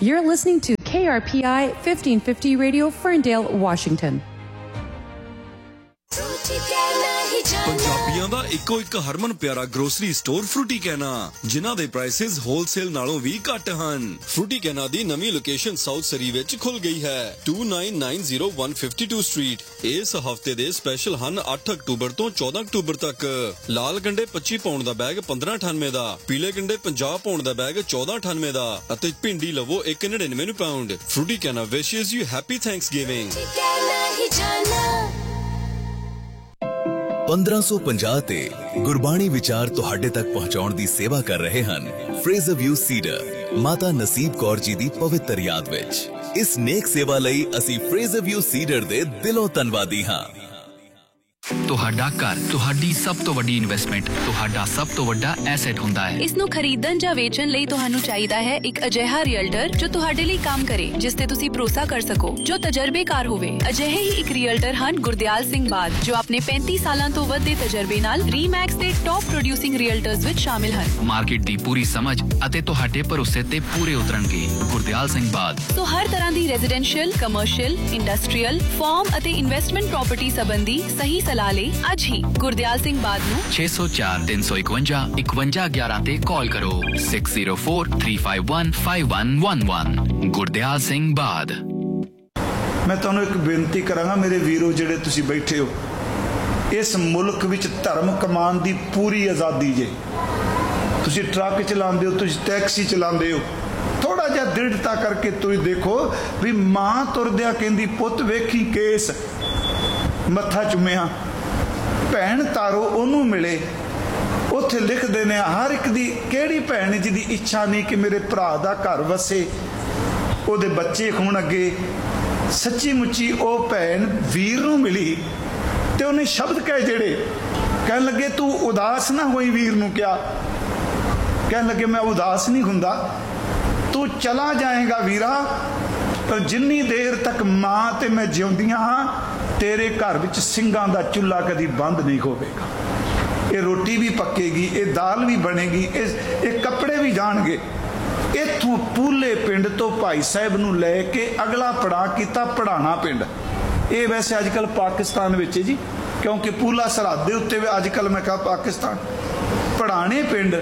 You're listening to KRPI 1550 Radio, Ferndale, Washington. ਪੰਜਾਬੀਆਂ ਦਾ ਇੱਕੋ ਇੱਕ ਹਰਮਨ ਪਿਆਰਾ ਗਰੋਸਰੀ ਸਟੋਰ ਫਰੂਟੀ ਕੈਨਾ, ਜਿਨ੍ਹਾਂ ਦੇ ਪ੍ਰਾਈਸਿਸ ਹੋਲਸੇਲ ਨਾਲੋਂ ਵੀ ਘੱਟ ਹਨ। ਫਰੂਟੀ ਕੈਨਾ ਦੀ ਨਵੀਂ ਲੋਕੇਸ਼ਨ ਸਾਊਥ ਸਰੀ ਵਿੱਚ ਖੁੱਲ ਗਈ ਹੈ, 2990 ਸਟਰੀਟ। ਇਸ ਹਫਤੇ ਦੇ ਸਪੈਸ਼ਲ ਹਨ 8 ਅਕਤੂਬਰ ਤੋਂ 14 ਅਕਤੂਬਰ ਤੱਕ। ਲਾਲ ਗੰਡੇ 25 ਪਾਉਂਡ ਦਾ ਬੈਗ 1598 ਦਾ, ਪੀਲੇ ਗੰਡੇ 50 ਪਾਉਂਡ ਦਾ ਬੈਗ 1498 ਦਾ ਅਤੇ ਭਿੰਡੀ ਲਵੋ 199 ਪਾਉਂਡ। ਫਰੂਟੀ ਕੈਨਾ ਵਿਸ਼ੇਸ ਯੂ ਹੈਪੀ ਥੈਂਕਸਗਿਵਿੰਗ। 1550 ਤੇ ਗੁਰਬਾਣੀ ਵਿਚਾਰ ਤੁਹਾਡੇ ਤੱਕ ਪਹੁੰਚਾਉਣ ਦੀ ਸੇਵਾ ਕਰ ਰਹੇ ਹਨ ਫਰੇਜ਼ਰ ਵਿਊ ਸੀਡਰ, ਮਾਤਾ ਨਸੀਬ ਕੌਰ ਜੀ ਦੀ ਪਵਿੱਤਰ ਯਾਦ ਵਿੱਚ। ਇਸ ਨੇਕ ਸੇਵਾ ਲਈ ਅਸੀਂ ਫਰੇਜ਼ਰ ਵਿਊ ਸੀਡਰ ਦੇ ਦਿਲੋਂ ਧੰਨਵਾਦੀ ਹਾਂ। ਤੁਹਾਡਾ ਘਰ ਤੁਹਾਡੀ ਸਭ ਤੋਂ ਵੱਡੀ ਇਨਵੈਸਟਮੈਂਟ, ਤੁਹਾਡਾ ਸਭ ਤੋਂ ਵੱਡਾ ਐਸੈਟ ਹੁੰਦਾ ਹੈ। ਇਸ ਨੂੰ ਖਰੀਦਣ ਜਾਂ ਵੇਚਣ ਲਈ ਤੁਹਾਨੂੰ ਚਾਹੀਦਾ ਹੈ ਇੱਕ ਅਜਿਹਾ ਰੀਅਲਟਰ ਜੋ ਤੁਹਾਡੇ ਲਈ ਕੰਮ ਕਰੇ, ਜਿਸ ਤੇ ਤੁਸੀਂ ਭਰੋਸਾ ਕਰ ਸਕੋ, ਜੋ ਤਜਰਬੇਕਾਰ ਹੋਵੇ। ਅਜਿਹੇ ਹੀ ਇੱਕ ਰੀਅਲਟਰ ਹਨ ਗੁਰਦਿਆਲ ਸਿੰਘ ਬਾਦ, ਜੋ ਆਪਣੇ 35 ਸਾਲਾਂ ਤੋਂ ਵੱਧ ਦੇ ਤਜਰਬੇ ਨਾਲ ਰੀਮੈਕਸ ਦੇ ਟੌਪ ਪ੍ਰੋਡਿਊਸਿੰਗ ਰੀਅਲਟਰਸ ਵਿੱਚ ਸ਼ਾਮਿਲ ਹਨ। ਮਾਰਕੀਟ ਦੀ ਪੂਰੀ ਸਮਝ ਅਤੇ ਤੁਹਾਡੇ ਭਰੋਸੇ ਤੇ ਪੂਰੇ ਉਤਰਨਗੇ। ਗੁਰਦਿਆਲ ਸਿੰਘ ਬਾਦ ਸੋ ਹਰ ਤਰ੍ਹਾਂ ਦੀ ਰੈਜ਼ੀਡੈਂਸ਼ੀਅਲ, ਕਮਰਸ਼ੀਅਲ, ਇੰਡਸਟਰੀਅਲ, ਫਾਰਮ ਅਤੇ ਇਨਵੈਸਟਮੈਂਟ ਪ੍ਰਾਪਰਟੀ ਸੰਬੰਧੀ ਸਹੀ ਸਲਾਹ ਲਈ ਅੱਜ ਹੀ ਗੁਰਦਿਆਲ ਸਿੰਘ ਬਾਦ ਨੂੰ 604 351 5111 ਤੇ ਕਾਲ ਕਰੋ। 604 351 5111। ਗੁਰਦਿਆਲ ਸਿੰਘ ਬਾਦ। ਮੈਂ ਤੁਹਾਨੂੰ ਇੱਕ ਬੇਨਤੀ ਕਰਾਂਗਾ ਮੇਰੇ ਵੀਰੋ, ਜਿਹੜੇ ਤੁਸੀਂ ਬੈਠੇ ਹੋ, ਇਸ ਮੁਲਕ ਵਿੱਚ ਧਰਮ ਕਮਾਉਣ ਦੀ ਪੂਰੀ ਆਜ਼ਾਦੀ ਜੇ। ਤੁਸੀਂ ਟਰੱਕ ਚਲਾਉਂਦੇ ਹੋ, ਤੁਸੀਂ ਟੈਕਸੀ ਚਲਾਉਂਦੇ ਹੋ, ਥੋੜਾ ਜਿਹਾ ਦ੍ਰਿੜਤਾ ਕਰਕੇ ਤੁਸੀਂ ਦੇਖੋ ਵੀ ਮਾਂ ਤੁਰਦਿਆਂ ਕਹਿੰਦੀ ਪੁੱਤ ਵੇਖੀ ਕੇਸ, ਮੱਥਾ ਚੁੰਮਿਆ, ਭੈਣ ਤਾਰੋ ਉਹਨੂੰ ਮਿਲੇ। ਉੱਥੇ ਲਿਖਦੇ ਨੇ ਹਰ ਇੱਕ ਦੀ ਕਿਹੜੀ ਭੈਣ ਜਿਹਦੀ ਇੱਛਾ ਨਹੀਂ ਕਿ ਮੇਰੇ ਭਰਾ ਦਾ ਘਰ ਵਸੇ, ਉਹਦੇ ਬੱਚੇ ਹੋਣ ਅੱਗੇ। ਸੱਚੀ ਮੁੱਚੀ ਉਹ ਭੈਣ ਵੀਰ ਨੂੰ ਮਿਲੀ ਤੇ ਉਹਨੇ ਸ਼ਬਦ ਕਹੇ ਜਿਹੜੇ ਕਹਿਣ ਲੱਗੇ ਤੂੰ ਉਦਾਸ ਨਾ ਹੋਈ। ਵੀਰ ਨੂੰ ਕਿਹਾ, ਕਹਿਣ ਲੱਗੇ ਮੈਂ ਉਦਾਸ ਨਹੀਂ ਹੁੰਦਾ, ਤੂੰ ਚਲਾ ਜਾਏਗਾ ਵੀਰਾ, ਪਰ ਜਿੰਨੀ ਦੇਰ ਤੱਕ ਮਾਂ ਤੇ ਮੈਂ ਜਿਉਂਦੀਆਂ ਹਾਂ ਤੇਰੇ ਘਰ ਵਿੱਚ ਸਿੰਘਾਂ ਦਾ ਚੁੱਲ੍ਹਾ ਕਦੀ ਬੰਦ ਨਹੀਂ ਹੋਵੇਗਾ। ਇਹ ਰੋਟੀ ਵੀ ਪੱਕੇਗੀ, ਇਹ ਦਾਲ ਵੀ ਬਣੇਗੀ, ਇਹ ਕੱਪੜੇ ਵੀ ਜਾਣਗੇ। ਇੱਥੋਂ ਪੂਲੇ ਪਿੰਡ ਤੋਂ ਭਾਈ ਸਾਹਿਬ ਨੂੰ ਲੈ ਕੇ ਅਗਲਾ ਪੜਾਅ ਕੀਤਾ ਪੜਾਣਾ ਪਿੰਡ। ਇਹ ਵੈਸੇ ਅੱਜ ਕੱਲ੍ਹ ਪਾਕਿਸਤਾਨ ਵਿੱਚ ਹੈ ਜੀ, ਕਿਉਂਕਿ ਪੂਲਾ ਸਰਹੱਦ ਦੇ ਉੱਤੇ ਅੱਜ ਕੱਲ੍ਹ ਮੈਂ ਕਿਹਾ ਪਾਕਿਸਤਾਨ। ਪੜਾਣੇ ਪਿੰਡ,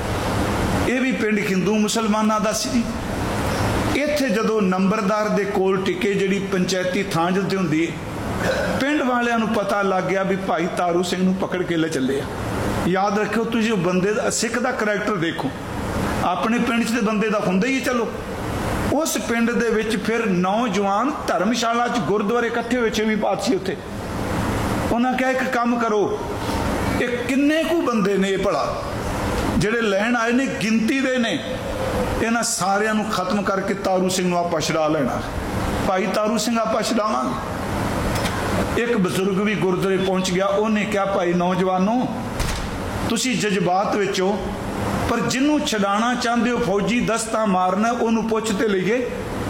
ਇਹ ਵੀ ਪਿੰਡ ਹਿੰਦੂ ਮੁਸਲਮਾਨਾਂ ਦਾ ਸੀ ਜੀ। ਇੱਥੇ ਜਦੋਂ ਨੰਬਰਦਾਰ ਦੇ ਕੋਲ ਟਿਕੇ, ਜਿਹੜੀ ਪੰਚਾਇਤੀ ਥਾਂ ਜਿੱਥੇ ਹੁੰਦੀ ਹੈ, ਪਿੰਡ ਵਾਲਿਆਂ ਨੂੰ ਪਤਾ ਲੱਗ ਗਿਆ ਵੀ ਭਾਈ ਤਾਰੂ ਸਿੰਘ ਨੂੰ ਪਕੜ ਕੇ ਲੈ ਚੱਲੇ ਆ। ਯਾਦ ਰੱਖਿਓ ਤੁਸੀਂ, ਉਹ ਬੰਦੇ ਦਾ ਸਿੱਖ ਦਾ ਕਰੈਕਟਰ ਦੇਖੋ, ਆਪਣੇ ਪਿੰਡ 'ਚ ਤੇ ਬੰਦੇ ਦਾ ਹੁੰਦਾ ਹੀ। ਚਲੋ ਉਸ ਪਿੰਡ ਦੇ ਵਿੱਚ ਫਿਰ ਨੌਜਵਾਨ ਧਰਮਸ਼ਾਲਾ 'ਚ ਗੁਰਦੁਆਰੇ ਇਕੱਠੇ ਹੋਏ, 6ਵੀਂ ਪਾਤਸ਼ਾਹੀ ਉੱਥੇ। ਉਹਨਾਂ ਕਿਹਾ ਇੱਕ ਕੰਮ ਕਰੋ, ਇਹ ਕਿੰਨੇ ਕੁ ਬੰਦੇ ਨੇ ਇਹ ਭਲਾ ਜਿਹੜੇ ਲੈਣ ਆਏ ਨੇ, ਗਿਣਤੀ ਦੇ ਨੇ, ਇਹਨਾਂ ਸਾਰਿਆਂ ਨੂੰ ਖਤਮ ਕਰਕੇ ਤਾਰੂ ਸਿੰਘ ਨੂੰ ਆਪਾਂ ਛੁਡਾ ਲੈਣਾ। ਭਾਈ ਤਾਰੂ ਸਿੰਘ ਆਪਾਂ ਛੁਡਾਵਾਂਗੇ। ਇੱਕ ਬਜ਼ੁਰਗ ਵੀ ਗੁਰਦੁਆਰੇ ਪਹੁੰਚ ਗਿਆ, ਉਹਨੇ ਕਿਹਾ ਭਾਈ ਨੌਜਵਾਨੋ, ਤੁਸੀਂ ਜਜ਼ਬਾਤ ਵਿੱਚ ਹੋ, ਪਰ ਜਿਹਨੂੰ ਛਡਾਣਾ ਚਾਹੁੰਦੇ ਹੋ ਫੌਜੀ ਦਸਤਾ ਮਾਰਨਾ, ਉਹਨੂੰ ਪੁੱਛ ਤੇ ਲਈਏ।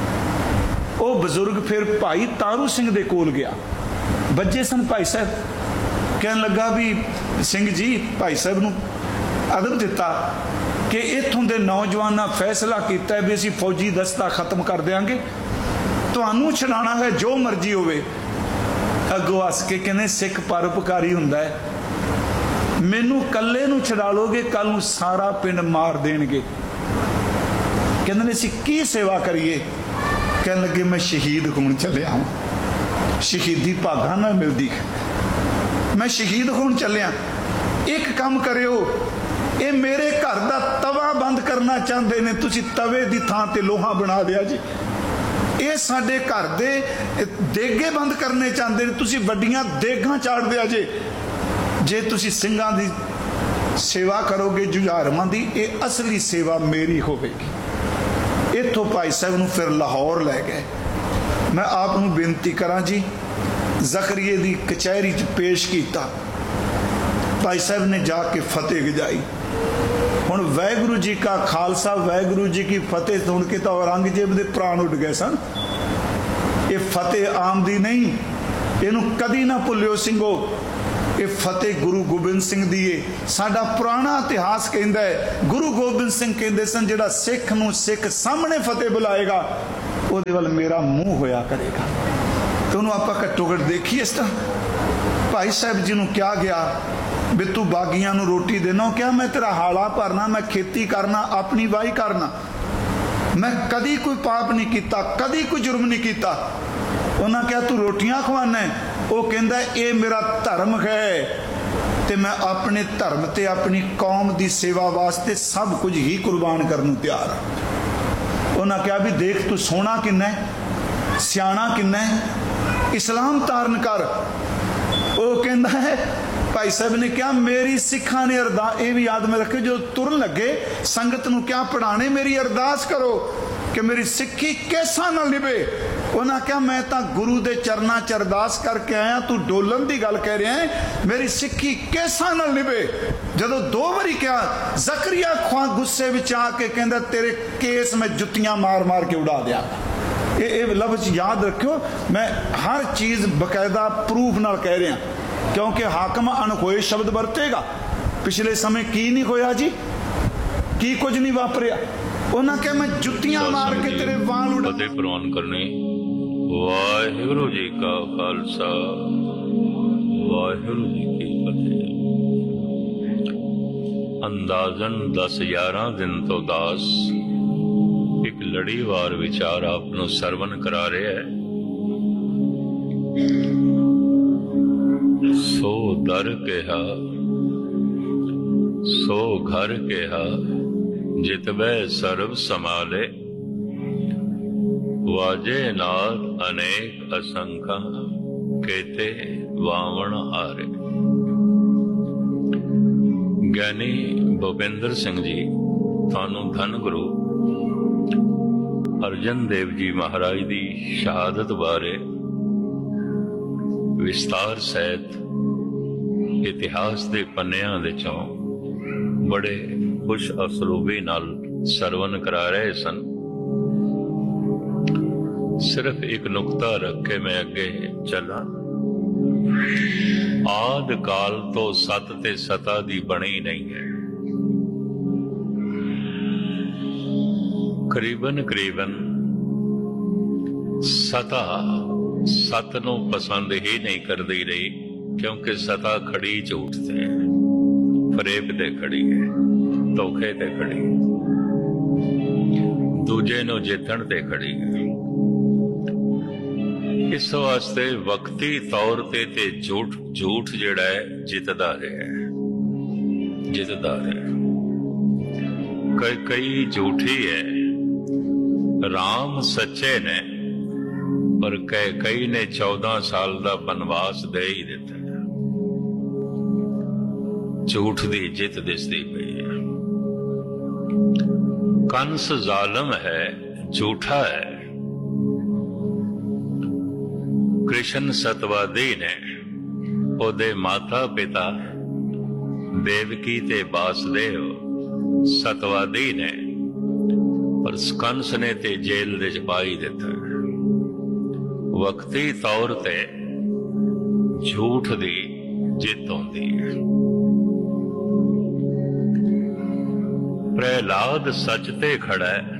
ਉਹ ਬਜ਼ੁਰਗ ਫਿਰ ਭਾਈ ਤਾਰੂ ਸਿੰਘ ਦੇ ਕੋਲ ਗਿਆ। ਬੱਜੇ ਸਨ ਭਾਈ ਸਾਹਿਬ, ਕਹਿਣ ਲੱਗਾ ਵੀ ਸਿੰਘ ਜੀ, ਭਾਈ ਸਾਹਿਬ ਨੂੰ ਅਦਬ ਦਿੱਤਾ ਕਿ ਇੱਥੋਂ ਦੇ ਨੌਜਵਾਨਾਂ ਫੈਸਲਾ ਕੀਤਾ ਵੀ ਅਸੀਂ ਫੌਜੀ ਦਸਤਾ ਖਤਮ ਕਰ ਦਿਆਂਗੇ, ਤੁਹਾਨੂੰ ਛਡਾਣਾ ਹੈ ਜੋ ਮਰਜ਼ੀ ਹੋਵੇ। ਅੱਗੋਂ ਹੱਸ ਕੇ ਕਹਿੰਦੇ ਸਿੱਖ ਪਰਉਪਕਾਰੀ ਹੁੰਦਾ ਹੈ, ਮੈਨੂੰ ਕੱਲੇ ਨੂੰ ਛਡਾ ਲੋਗੇ, ਕੱਲ ਨੂੰ ਸਾਰਾ ਪਿੰਡ ਮਾਰ ਦੇਣਗੇ। ਕਹਿੰਦੇ ਨੇ ਅਸੀਂ ਕੀ ਸੇਵਾ ਕਰੀਏ? ਕਹਿਣ ਲੱਗੇ ਮੈਂ ਸ਼ਹੀਦ ਹੋਣ ਚੱਲਿਆ ਹਾਂ, ਸ਼ਹੀਦੀ ਭਾਗਾਂ ਨਾਲ ਮਿਲਦੀ, ਮੈਂ ਸ਼ਹੀਦ ਹੋਣ ਚੱਲਿਆ। ਇੱਕ ਕੰਮ ਕਰਿਓ, ਇਹ ਮੇਰੇ ਘਰ ਦਾ ਤਵਾ ਬੰਦ ਕਰਨਾ ਚਾਹੁੰਦੇ ਨੇ, ਤੁਸੀਂ ਤਵੇ ਦੀ ਥਾਂ ਤੇ ਲੋਹਾ ਬਣਾ ਦਿਆ ਜੀ। ਇਹ ਸਾਡੇ ਘਰ ਦੇ ਦੇਗੇ ਬੰਦ ਕਰਨੇ ਚਾਹੁੰਦੇ ਨੇ, ਤੁਸੀਂ ਵੱਡੀਆਂ ਦੇਗਾਂ ਚਾੜ ਦਿਆ ਜੇ ਤੁਸੀਂ ਸਿੰਘਾਂ ਦੀ ਸੇਵਾ ਕਰੋਗੇ, ਜੁਝਾਰਮਾਂ ਦੀ, ਇਹ ਅਸਲੀ ਸੇਵਾ ਮੇਰੀ ਹੋਵੇਗੀ। ਇੱਥੋਂ ਭਾਈ ਸਾਹਿਬ ਨੂੰ ਫਿਰ ਲਾਹੌਰ ਲੈ ਗਏ। ਮੈਂ ਆਪ ਨੂੰ ਬੇਨਤੀ ਕਰਾਂ ਜੀ, ਜ਼ਕਰੀਏ ਦੀ ਕਚਹਿਰੀ 'ਚ ਪੇਸ਼ ਕੀਤਾ। ਭਾਈ ਸਾਹਿਬ ਨੇ ਜਾ ਕੇ ਫਤਿਹ ਗਜਾਈ। ਹੁਣ ਵਾਹਿਗੁਰੂ ਜੀ ਕਾ ਖਾਲਸਾ ਵਾਹਿਗੁਰੂ ਜੀ ਕੀ ਫਤਿਹ ਸੁਣ ਕੇ ਤਾਂ ਔਰੰਗਜ਼ੇਬ ਦੇ ਪ੍ਰਾਣ ਉੱਡ ਗਏ ਸਨ। ਇਹ ਫਤਿਹ ਆਮ ਦੀ ਨਹੀਂ, ਇਹਨੂੰ ਕਦੀ ਨਾ ਭੁੱਲਿਓ ਸਿੰਘੋ। ਇਹ ਫਤਿਹ ਗੁਰੂ ਗੋਬਿੰਦ ਸਿੰਘ ਦੀ ਏ। ਸਾਡਾ ਪੁਰਾਣਾ ਇਤਿਹਾਸ ਕਹਿੰਦਾ ਹੈ ਗੁਰੂ ਗੋਬਿੰਦ ਸਿੰਘ ਕਹਿੰਦੇ ਸਨ ਜਿਹੜਾ ਸਿੱਖ ਨੂੰ ਸਿੱਖ ਸਾਹਮਣੇ ਫਤਿਹ ਬੁਲਾਏਗਾ ਉਹਦੇ ਵੱਲ ਮੇਰਾ ਮੂੰਹ ਹੋਇਆ ਕਰੇਗਾ। ਤੇ ਉਹਨੂੰ ਆਪਾਂ ਘੱਟੋ ਘੱਟ ਦੇਖੀਏ ਇਸ ਤਰ੍ਹਾਂ। ਭਾਈ ਸਾਹਿਬ ਜੀ ਨੂੰ ਕਿਹਾ ਗਿਆ ਵੀ ਤੂੰ ਬਾਗੀਆਂ ਨੂੰ ਰੋਟੀ ਦੇਣਾ, ਉਹ ਕਿਹਾ ਮੈਂ ਤੇਰਾ ਹਾਲਾ ਭਰਨਾ, ਮੈਂ ਖੇਤੀ ਕਰਨਾ, ਆਪਣੀ ਵਾਹੀ ਕਰਨਾ, ਮੈਂ ਕਦੀ ਕੋਈ ਪਾਪ ਨਹੀਂ ਕੀਤਾ, ਕਦੀ ਕੋਈ ਜੁਰਮ ਨਹੀਂ ਕੀਤਾ। ਉਹਨਾਂ ਕਿਹਾ ਤੂੰ ਰੋਟੀਆਂ ਖਵਾਨਾ, ਉਹ ਕਹਿੰਦਾ ਇਹ ਮੇਰਾ ਧਰਮ ਹੈ ਤੇ ਮੈਂ ਆਪਣੇ ਧਰਮ ਤੇ ਆਪਣੀ ਕੌਮ ਦੀ ਸੇਵਾ ਵਾਸਤੇ ਸਭ ਕੁਝ ਹੀ ਕੁਰਬਾਨ ਕਰਨ ਨੂੰ ਤਿਆਰ ਹਾਂ। ਉਹਨਾਂ ਕਿਹਾ ਵੀ ਦੇਖ ਤੂੰ ਸੋਹਣਾ ਕਿੰਨਾ ਹੈ, ਸਿਆਣਾ ਕਿੰਨਾ ਹੈ, ਇਸਲਾਮ ਧਾਰਨ ਕਰ। ਉਹ ਕਹਿੰਦਾ ਹੈ ਭਾਈ ਸਾਹਿਬ ਨੇ ਕਿਹਾ ਮੇਰੀ ਸਿੱਖਾਂ ਨੇ ਅਰਦਾਸ, ਇਹ ਵੀ ਯਾਦ में रखे, जो तुरन लगे संगत नूं क्या पढ़ाने मेरी अरदास करो कि मेरी सिੱਖੀ कैसा ना निभे। उन्हें क्या मैं तो गुरु दे चरना च अरदास करके आया, तू डोलन की गल कह रहा है, मेरी सिੱਖੀ कैसा ना निभे। जदों 2 बारी कहा जकरिया खां गुस्से विच आके कहंदा तेरे केस में जुत्तियां मार मार के उड़ा दिया। ये लफ्ज याद रखियो, मैं हर चीज़ बकायदा प्रूफ नाल कह रहा क्योंकि हाकम अनखोए शब्द वरतेगा। पिछले समय की नहीं होया जी, की कुछ नहीं वापरिया। उन्हें क्या मैं जुत्तियां मार के तेरे वाल उड़ा फतेह प्रवान करने। वाहिगुरु जी का खालसा वाहिगुरु जी की फतेह। अंदाजन 10-11 दिन तो दास एक लड़ीवार विचार आपनों सरवण करा रहे है। सो दर कहा सो घर कहा जितबे सर्व समाले, वाजे नाद अनेक असंख्या केते वावण हारे। ज्ञानी भूपेंद्र सिंह जी थानू धन गुरु अर्जन देव जी महाराज की शहादत बारे विस्तार सहित इतिहास के पन्नियां दे चों बड़े खुश असलूबी नाल सरवण करा रहे सन। सिर्फ एक नुकता रख के मैं अगे चला। आद काल तो सत ते सता दी बनी नहीं है। करीबन करीबन सता सत नूं पसंद ही नहीं करती रही, क्योंकि सता खड़ी झूठ ते फरेब ते खड़ी है, धोखे ते खड़ी है, दूजे नूं जितण ते खड़ी है। इस वास्ते वक्ती तौर ते झूठ झूठ जिहड़ा है जितदा रहे। कई झूठी है, राम सच्चे ने, पर कई ने 14 साल का बनवास दे ही दिता। झूठ दी जित दिसदी पई है। कंस जालिम है, झूठा है। कृष्ण सतवादी ने ओदे माता पिता देवकी ते वासुदेव सतवादी ने, पर कंस ने ते जेल दे पाई दिता। वक्ती तौर ते झूठ दी जित होंदी है। प्रहलाद सच ते खड़ा है,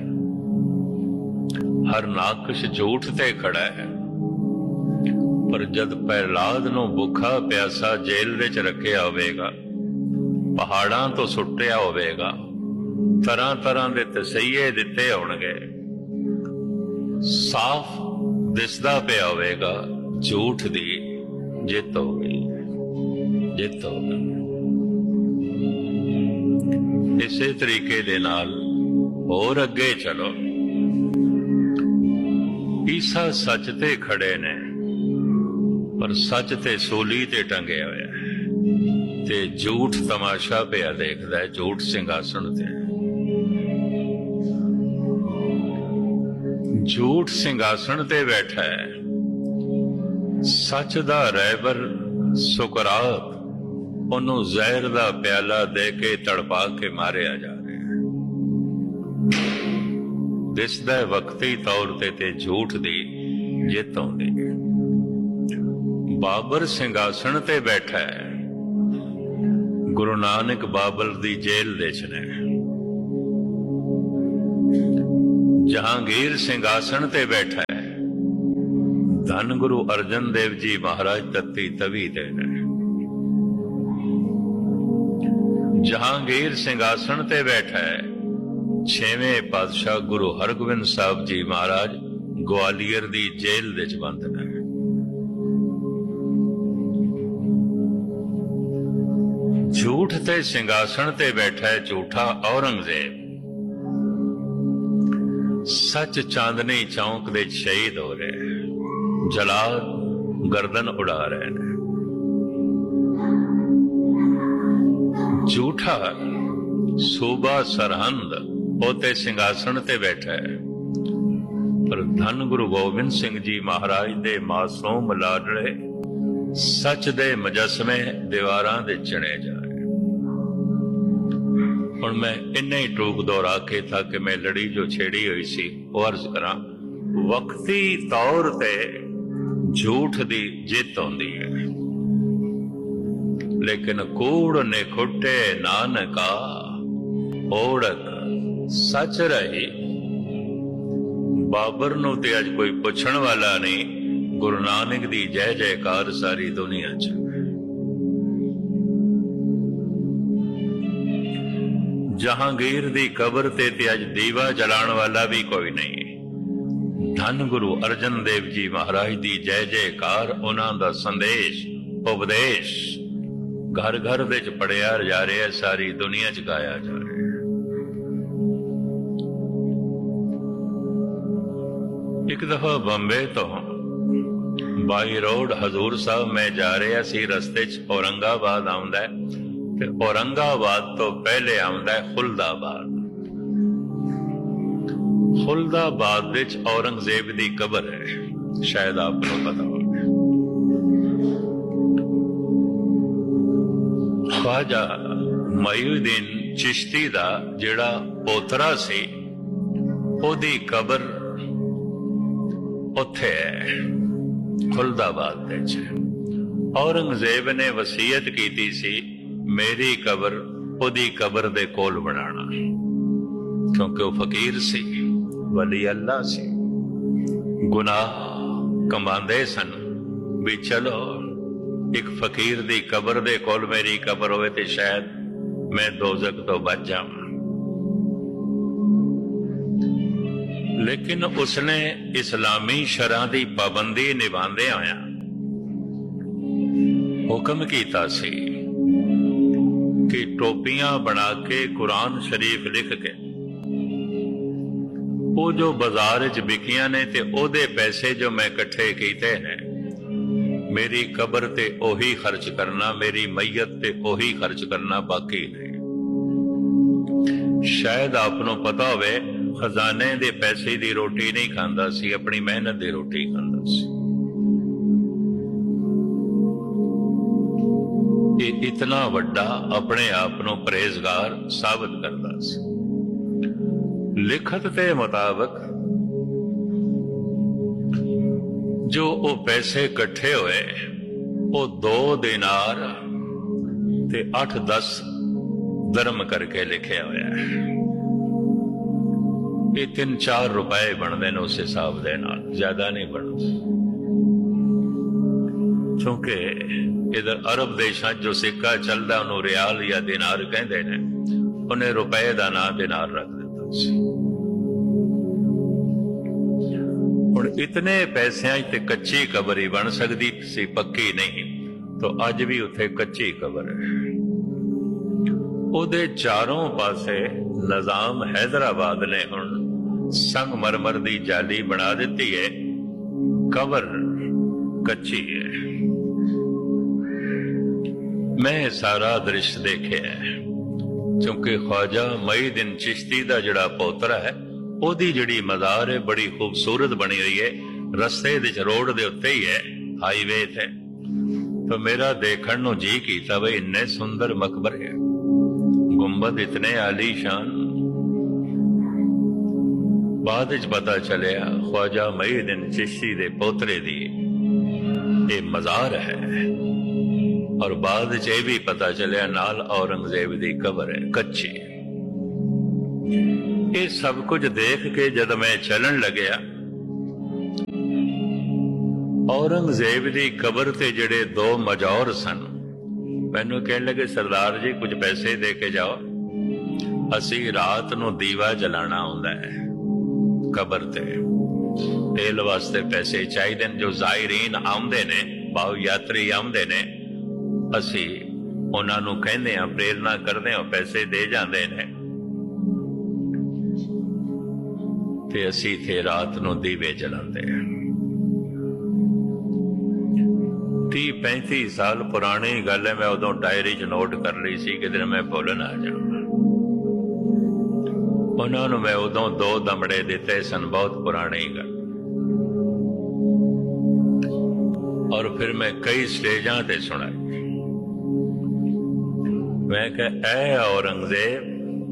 हरनाकश झूठ ते खड़ा है। पर जद प्रहलाद नूं भुखा प्यासा जेल विच रखिया होवेगा, पहाड़ां तो सुट्टिया होवेगा, तरह तरह दे तसईये दिते होणगे, साफ दिसदा पिया होवेगा झूठ दी जित हो गई। इसे तरीके दे नाल और अगे चलो। ईसा सच ते खड़े ने, पर सच ते सूली ते टंगे होया ते झूठ तमाशा पिया देखदा है। झूठ सिंघासन ते, झूठ सिंघासन ते बैठा है। सच दा रहबर सुकरात ओनू जहर दा प्याला दे के तड़पा के मारिया जा रहा है। दिसदा वक्ती तौर ते झूठ दी जित होंदी है। बाबर सिंघासन ते बैठा है, गुरु नानक बाबल दी जेल दे च ने। जहांगीर सिंघासन ते बैठा है, धन गुरु अर्जन देव जी महाराज तत्ती तवी दे ने। जहांगीर सिंघासन ते बैठा है, 6वें पातशाह गुरु हरगोबिंद साहब जी महाराज ग्वालियर दी जेल दे च बंद ने। झूठ ते सिंघासन ते बैठा है झूठा औरंगजेब, सच चांदनी चौक दे शहीद हो रहे, जलाद गर्दन उड़ा रहे हैं। झूठा सूबा सरहंद पोते सिंघासन ते बैठा है, पर धन गुरु गोबिंद सिंह जी महाराज दे मासूम लाडले सच दे मुजस्मे दीवारां दे चणे जा रहे। हुण मैं इन्ने ही टूक दोहरा के था कि मैं लड़ी जो छेड़ी हुई सी वो अर्ज करा, वक्ती तौर ते झूठ दी जित होंदी है, लेकिन कूड़ ने खुटे नानका ओढ़क सच रही। बाबर नूं ते अज कोई पुछण वाला नहीं, गुरु नानक दी जय जयकार सारी दुनिया च। जहांगीर दी कबर ते अज दीवा जलाण वाला भी कोई नहीं। धन गुरु अर्जन देव जी महाराज दी जय जयकार, उन्हां दा संदेश उपदेश घर घर विच पढ़िया जा रहा है, सारी दुनिया च गाया जा रहा है। एक दफा बंबे तो बाई रोड हजूर साहब मैं जा रहा सी, रस्ते च औरंगाबाद आउंदा है ते औरंगाबाद तो पहले आउंदा है खुलदाबाद। खुलदाबाद विच औरंगजेब दी कबर है, शायद आपको पता हो। ख्वाजा मईउद्दीन चिश्ती दा जिहड़ा पोतरा सी, ओदी कबर उत्थे है खुलदाबाद दे च। औरंगजेब ने वसीयत कीती सी मेरी कबर ओदी कबर दे कोल बनाना, क्योंकि वह फकीर सी, वली अल्लाह सी, गुनाह कमांदे सन भी चलो एक फकीर दी कबर दे कोल मेरी कबर होवे ते शायद मैं दोजक तो बच जावां। लेकिन उसने इस्लामी शरह दी पाबंदी निभांदे आया हुक्म कीता सी कि टोपियां बना के कुरान शरीफ लिख के वो जो बाजार च बिकियां ने ते ओदे पैसे जो मैं इकट्ठे कीते ने मेरी कबर ते ओही खर्च करना, मेरी मैयत ते ओही खर्च करना, बाकी नहीं। शायद आपनों पता होवे खजाने दे पैसे दी रोटी नहीं खांदा सी, अपनी मेहनत दी रोटी खांदा सी। ये इतना वड्डा अपने आप को परहेजगार साबित करता सी। लिखत के मुताबिक जो वो पैसे इकट्ठे हुए वो 2 दिनार ते 8-10 दरम करके लिखे हुए है। ये 3-4 रुपए बनते हैं उस हिसाब के नाल, ज्यादा नहीं बनते। क्योंकि इधर अरब देशों जो सिक्का चलता उन्होंने रियाल या दिनार कहते हैं, उन्हें रुपए का नाम दिनार रख दिता सी। हुण इतने पैसों ते कच्ची कबर ही बन सकती सी, पक्की नहीं। तो अज भी उत्थे कच्ची कबर है। उहदे चारों पासे निजाम हैदराबाद ने हुण संगमरमर दी जाली बना दी है, कबर कच्ची है। मैं सारा दृश्य देखे है, क्योंकि ख्वाजा मईउद्दीन चिश्ती दा जिहड़ा पोतरा है ओदी जिहड़ी मज़ार है बड़ी खूबसूरत बनी हुई है, रस्ते दे रोड दे उत्ते ही है, हाईवे थे। तो मेरा देखण नूं जी कीता बई इन्ने सुंदर मकबरे, गुंबद इतने आलीशान। बाद विच पता चलिया ख्वाजा मईउद्दीन चिश्ती दे पोतरे दी ये मज़ार है। ਔਰ ਬਾਅਦ ਚ ਇਹ ਵੀ ਪਤਾ ਚੱਲਿਆ ਨਾਲ ਔਰੰਗਜ਼ੇਬ ਦੀ ਕਬਰ ਹੈ ਕੱਚੀ। ਇਹ ਸਭ ਕੁਝ ਦੇਖ ਕੇ ਜਦ ਮੈਂ ਚੱਲਣ ਲੱਗਿਆ, ਔਰੰਗਜ਼ੇਬ ਦੀ ਕਬਰ ਤੇ ਜਿਹੜੇ ਦੋ ਮਜੌਰ ਸਨ ਮੈਨੂੰ ਕਹਿਣ ਲੱਗੇ, ਸਰਦਾਰ ਜੀ ਕੁਝ ਪੈਸੇ ਦੇ ਕੇ ਜਾਓ, ਅਸੀਂ ਰਾਤ ਨੂੰ ਦੀਵਾ ਜਲਾਣਾ ਹੁੰਦਾ ਹੈ ਕਬਰ ਤੇ, ਤੇਲ ਵਾਸਤੇ ਪੈਸੇ ਚਾਹੀਦੇ ਨੇ। ਜੋ ਜ਼ਾਇਰੀਨ ਆਉਂਦੇ ਨੇ, ਭਾਵ ਯਾਤਰੀ ਆਉਂਦੇ ਨੇ, ਅਸੀਂ ਉਹਨਾਂ ਨੂੰ ਕਹਿੰਦੇ ਹਾਂ, ਪ੍ਰੇਰਨਾ ਕਰਦੇ ਹਾਂ, ਪੈਸੇ ਦੇ ਜਾਂਦੇ ਨੇ ਤੇ ਅਸੀਂ ਇੱਥੇ ਰਾਤ ਨੂੰ ਦੀਵੇ ਜਲਾਉਂਦੇ ਹਾਂ। 30-35 ਸਾਲ ਪੁਰਾਣੀ ਗੱਲ ਹੈ, ਮੈਂ ਉਦੋਂ ਡਾਇਰੀ 'ਚ ਨੋਟ ਕਰ ਲਈ ਸੀ, ਕਿਤੇ ਮੈਂ ਭੁੱਲ ਨਾ ਜਾਵਾਂ। ਉਹਨਾਂ ਨੂੰ ਮੈਂ ਉਦੋਂ 2 ਦਮੜੇ ਦਿੱਤੇ ਸਨ, ਬਹੁਤ ਪੁਰਾਣੀ ਗੱਲ। ਔਰ ਫਿਰ ਮੈਂ ਕਈ ਸਟੇਜਾਂ ਤੇ ਸੁਣਾਈ। ਮੈਂ ਕਿਹਾ, ਐ ਔਰੰਗਜ਼ੇਬ,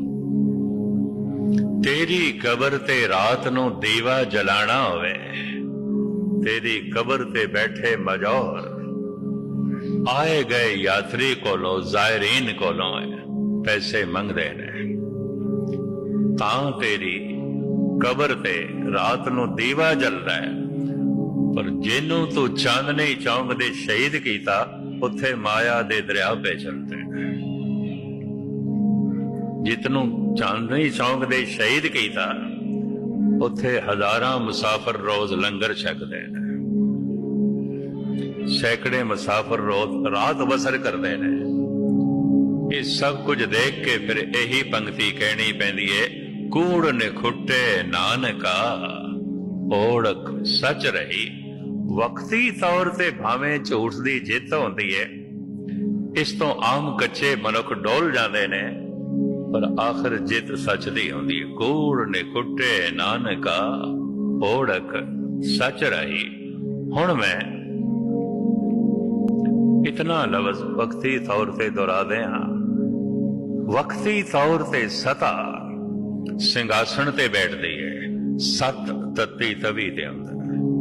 ਤੇਰੀ ਕਬਰ ਤੇ ਰਾਤ ਨੂੰ ਦੀਵਾ ਜਲਾਣਾ ਹੋਵੇ, ਤੇਰੀ ਕਬਰ ਤੇ ਬੈਠੇ ਮਜੌਰ ਆਏ ਗਏ ਯਾਤਰੀ ਕੋਲੋਂ, ਜ਼ਾਇਰੀਨ ਕੋਲੋਂ ਪੈਸੇ ਮੰਗਦੇ ਨੇ, ਤਾਂ ਤੇਰੀ ਕਬਰ ਤੇ ਰਾਤ ਨੂੰ ਦੀਵਾ ਜਲਦਾ ਹੈ। ਪਰ ਜਿਹਨੂੰ ਤੂੰ ਚਾਂਦਨੀ ਚੌਂਕ ਦੇ ਸ਼ਹੀਦ ਕੀਤਾ, ਉੱਥੇ ਮਾਇਆ ਦੇ ਦਰਿਆ ਪੇ ਚਲਦੇ ਨੇ। ਜਿਤਨੂੰ ਚਾਂਦਨੀ ਚੌਂਕ ਦੇ ਸ਼ਹੀਦ ਕੀਤਾ, ਉੱਥੇ ਹਜ਼ਾਰਾਂ ਮੁਸਾਫਰ ਰੋਜ਼ ਲੰਗਰ ਛਕਦੇ ਨੇ, ਸੈਂਕੜੇ ਮੁਸਾਫਰ ਰੋਜ਼ ਰਾਤ ਬਸਰ ਕਰਦੇ ਨੇ। ਇਹ ਸਭ ਕੁਝ ਦੇਖ ਕੇ ਫਿਰ ਇਹੀ ਪੰਕਤੀ ਕਹਿਣੀ ਪੈਂਦੀ ਹੈ, ਕੂੜ ਨਿਖੁੱਟੇ ਨਾਨਕਾ ਓੜਕ ਸੱਚ ਰਹੀ। ਵਕਤੀ ਤੌਰ ਤੇ ਭਾਵੇਂ ਝੂਠ ਦੀ ਜਿੱਤ ਹੁੰਦੀ ਹੈ, ਇਸ ਤੋਂ ਆਮ ਕੱਚੇ ਮਨੁੱਖ ਡੋਲ ਜਾਂਦੇ ਨੇ, ਪਰ ਆਖਰ ਜਿੱਤ ਸੱਚ ਦੀ ਹੁੰਦੀ ਹੈ। ਕੂੜ ਨਿਖੁੱਟੇ ਨਾਨਕਾ ਓੜਕ ਸੱਚ ਰਹੀ। ਹੁਣ ਮੈਂ ਇਤਨਾ ਲਫ਼ਜ਼ ਵਕਤੀ ਤੌਰ ਤੇ ਦੁਹਰਾਦੇ ਹਾਂ। ਵਕਤੀ ਤੌਰ ਤੇ ਸਤਾ ਸਿੰਘਾਸਣ ਤੇ ਬੈਠਦੀ ਹੈ, ਸੱਤ ਤੱਤੀ ਤਵੀ ਦੇ ਅੰਦਰ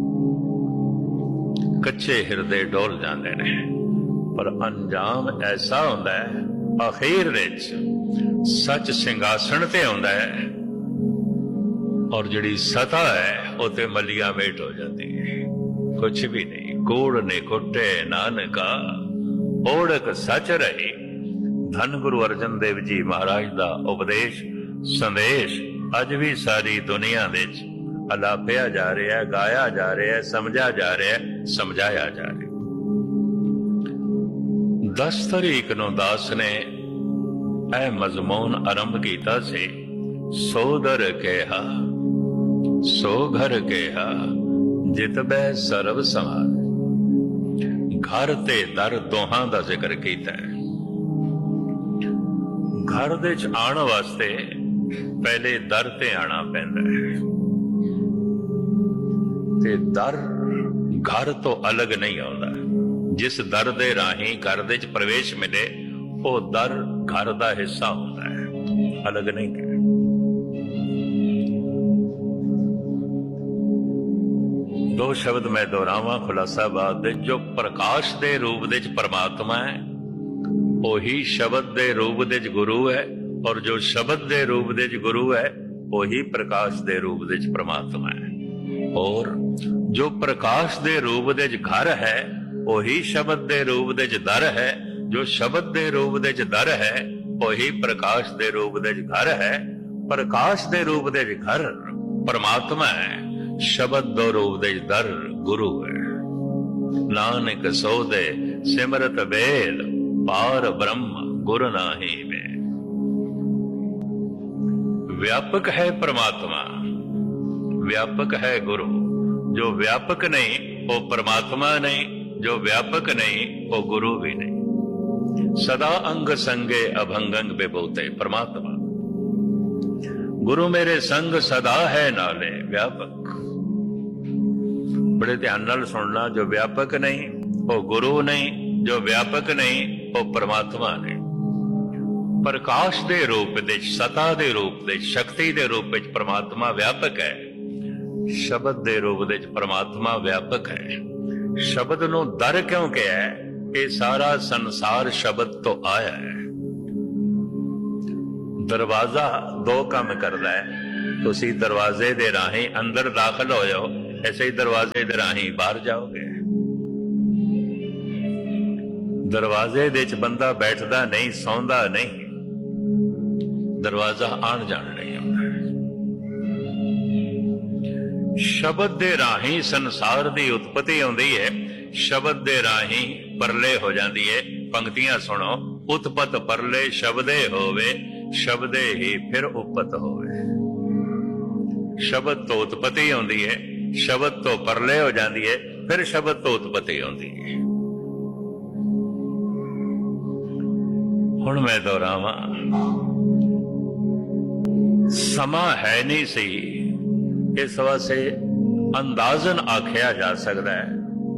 ਕੱਚੇ ਹਿਰਦੇ ਡੋਲ ਜਾਂਦੇ ਨੇ, ਪਰ ਅੰਜਾਮ ਐਸਾ ਹੁੰਦਾ ਹੈ, ਅਖੀਰ ਵਿੱਚ ਸੱਚ ਸਿੰਘਾਸਣ ਤੇ ਆਉਂਦਾ ਹੈ, ਔਰ ਜਿਹੜੀ ਸਤਾ ਹੈ ਉਹ ਤੇ ਮਲੀਆ ਮੇਟ ਹੋ ਜਾਂਦੀ ਹੈ, ਕੁਛ ਵੀ ਨਹੀਂ। ਕੂੜ ਨਿਖੁੱਟੇ ਨਾਨਕਾ ਓੜਕ ਸੱਚ ਰਹੀ। ਧੰਨ ਗੁਰੂ ਅਰਜਨ ਦੇਵ ਜੀ ਮਹਾਰਾਜ ਦਾ ਉਪਦੇਸ਼ ਸੰਦੇਸ਼ ਅੱਜ ਵੀ ਸਾਰੀ ਦੁਨੀਆ ਵਿੱਚ ਅਲਾਪਿਆ ਜਾ ਰਿਹਾ, ਗਾਇਆ ਜਾ ਰਿਹਾ, ਸਮਝਿਆ ਜਾ ਰਿਹਾ, ਸਮਝਾਇਆ ਜਾ ਰਿਹਾ। 10 ਤਰੀਕ ਨੂੰ ਦਾਸ ਨੇ ਇਹ ਮਜ਼ਮੂਨ ਆਰੰਭ ਕੀਤਾ ਸੀ, ਸੋ ਦਰ ਕਿਹਾ ਸੋ ਘਰ ਕਿਹਾ ਜਿਤ ਬੈ ਸਰਬ ਸਮਾਜ। ਘਰ ਤੇ ਦਰ ਦੋਹਾਂ ਦਾ ਜ਼ਿਕਰ ਕੀਤਾ ਹੈ। ਘਰ ਦੇ ਚ ਆਉਣ ਵਾਸਤੇ ਪਹਿਲੇ ਦਰ ਤੇ ਆਣਾ ਪੈਂਦਾ ਹੈ, ਤੇ ਦਰ ਘਰ ਤੋਂ ਅਲੱਗ ਨਹੀਂ ਆਉਂਦਾ। ਜਿਸ ਦਰ ਦੇ ਰਾਹੀਂ ਘਰ ਦੇ ਚ ਪ੍ਰਵੇਸ਼ ਮਿਲੇ, ਉਹ ਦਰ ਘਰ ਦਾ ਹਿੱਸਾ ਹੁੰਦਾ ਹੈ, ਅਲੱਗ ਨਹੀਂ ਹੈ। ਦੋ ਸ਼ਬਦ ਮੈਂ ਦੁਹਰਾਵਾਂ ਖੁਲਾਸਾ ਬਾਤ ਦੇ। ਜੋ ਪ੍ਰਕਾਸ਼ ਦੇ ਰੂਪ ਦੇ ਚ ਪਰਮਾਤਮਾ ਹੈ, ਉਹੀ ਸ਼ਬਦ ਦੇ ਰੂਪ ਦੇ ਚ ਗੁਰੂ ਹੈ, ਔਰ ਜੋ ਸ਼ਬਦ ਦੇ ਰੂਪ ਦੇ ਚ ਗੁਰੂ ਹੈ, ਉਹੀ ਪ੍ਰਕਾਸ਼ ਦੇ ਰੂਪ ਦੇ ਚ ਪਰਮਾਤਮਾ ਹੈ। ਔਰ ਜੋ ਪ੍ਰਕਾਸ਼ ਦੇ ਰੂਪ ਦੇ ਚ ਘਰ ਹੈ, ਉਹੀ ਸ਼ਬਦ ਦੇ ਰੂਪ ਦੇ ਚ ਦਰ ਹੈ। ਜੋ ਸ਼ਬਦ ਦੇ ਰੂਪ ਦੇ ਚ ਦਰ ਹੈ, ਉਹੀ ਪ੍ਰਕਾਸ਼ ਦੇ ਰੂਪ ਦੇ ਚ ਘਰ ਹੈ। ਪ੍ਰਕਾਸ਼ ਦੇ ਰੂਪ ਦੇ ਚ ਘਰ ਪਰਮਾਤਮਾ ਹੈ, ਸ਼ਬਦ ਦੋ ਰੂਪ ਦੇ ਦਰ ਗੁਰੂ ਹੈ। ਨਾਨਕ ਸੋਦੇ ਸਿਮਰਤ ਬੇਲ ਪਾਰ ਬ੍ਰਹਮ ਗੁਰ ਨਾਹੀ ਵੇ। व्यापक है परमात्मा, व्यापक है गुरु। जो व्यापक नहीं वो परमात्मा नहीं, जो व्यापक नहीं वो गुरु भी नहीं। सदा अंग संगे अभंगंग विभूते परमात्मा। गुरु मेरे संग सदा है नाले व्यापक। बड़े ध्यान नाल सुनना, जो व्यापक नहीं वो गुरु नहीं, जो व्यापक नहीं वो परमात्मा नहीं। प्रकाश दे रूप विच, सता दे रूप विच, शक्ति दे रूप विच परमात्मा व्यापक है। शब्द दे रूप विच परमात्मा व्यापक है। शब्द नूं दर क्यों कहा है? ਇਹ ਸਾਰਾ ਸੰਸਾਰ ਸ਼ਬਦ ਤੋਂ ਆਇਆ ਹੈ। ਦਰਵਾਜ਼ਾ ਦੋ ਕੰਮ ਕਰਦਾ ਹੈ। ਤੁਸੀਂ ਦਰਵਾਜ਼ੇ ਦੇ ਰਾਹੀਂ ਅੰਦਰ ਦਾਖਲ ਹੋ ਜਾਓ, ਐਸੇ ਹੀ ਦਰਵਾਜ਼ੇ ਦੇ ਰਾਹੀਂ ਬਾਹਰ ਜਾਓਗੇ। ਦਰਵਾਜ਼ੇ ਦੇ ਵਿੱਚ ਬੰਦਾ ਬੈਠਦਾ ਨਹੀਂ, ਸੌਂਦਾ ਨਹੀਂ, ਦਰਵਾਜ਼ਾ ਆਣ ਜਾਣ ਨਹੀਂ ਆਉਂਦਾ। ਸ਼ਬਦ ਦੇ ਰਾਹੀਂ ਸੰਸਾਰ ਦੀ ਉਤਪਤੀ ਆਉਂਦੀ ਹੈ, ਸ਼ਬਦ ਦੇ ਰਾਹੀਂ ਪਰਲੇ ਹੋ ਜਾਂਦੀ ਹੈ। ਪੰਕਤੀਆਂ ਸੁਣੋ, ਉਤਪਤ ਪਰਲੇ ਸ਼ਬਦੇ ਹੋਵੇ, ਸ਼ਬਦੇ ਹੀ ਫਿਰ ਉਪਤ ਹੋਵੇ। ਸ਼ਬਦ ਤੋਂ ਉਤਪਤੀ ਆਉਂਦੀ ਹੈ, ਸ਼ਬਦ ਤੋਂ ਪਰਲੇ ਹੋ ਜਾਂਦੀ ਹੈ, ਫਿਰ ਸ਼ਬਦ ਤੋਂ ਉਤਪਤੀ ਆਉਂਦੀ ਹੈ। ਹੁਣ ਮੈਂ ਦੁਹਰਾਵਾਂ, ਸਮਾਂ ਹੈ ਨਹੀਂ ਸੀ, ਇਸ ਵਾਸਤੇ ਅੰਦਾਜ਼ਨ ਆਖਿਆ ਜਾ ਸਕਦਾ ਹੈ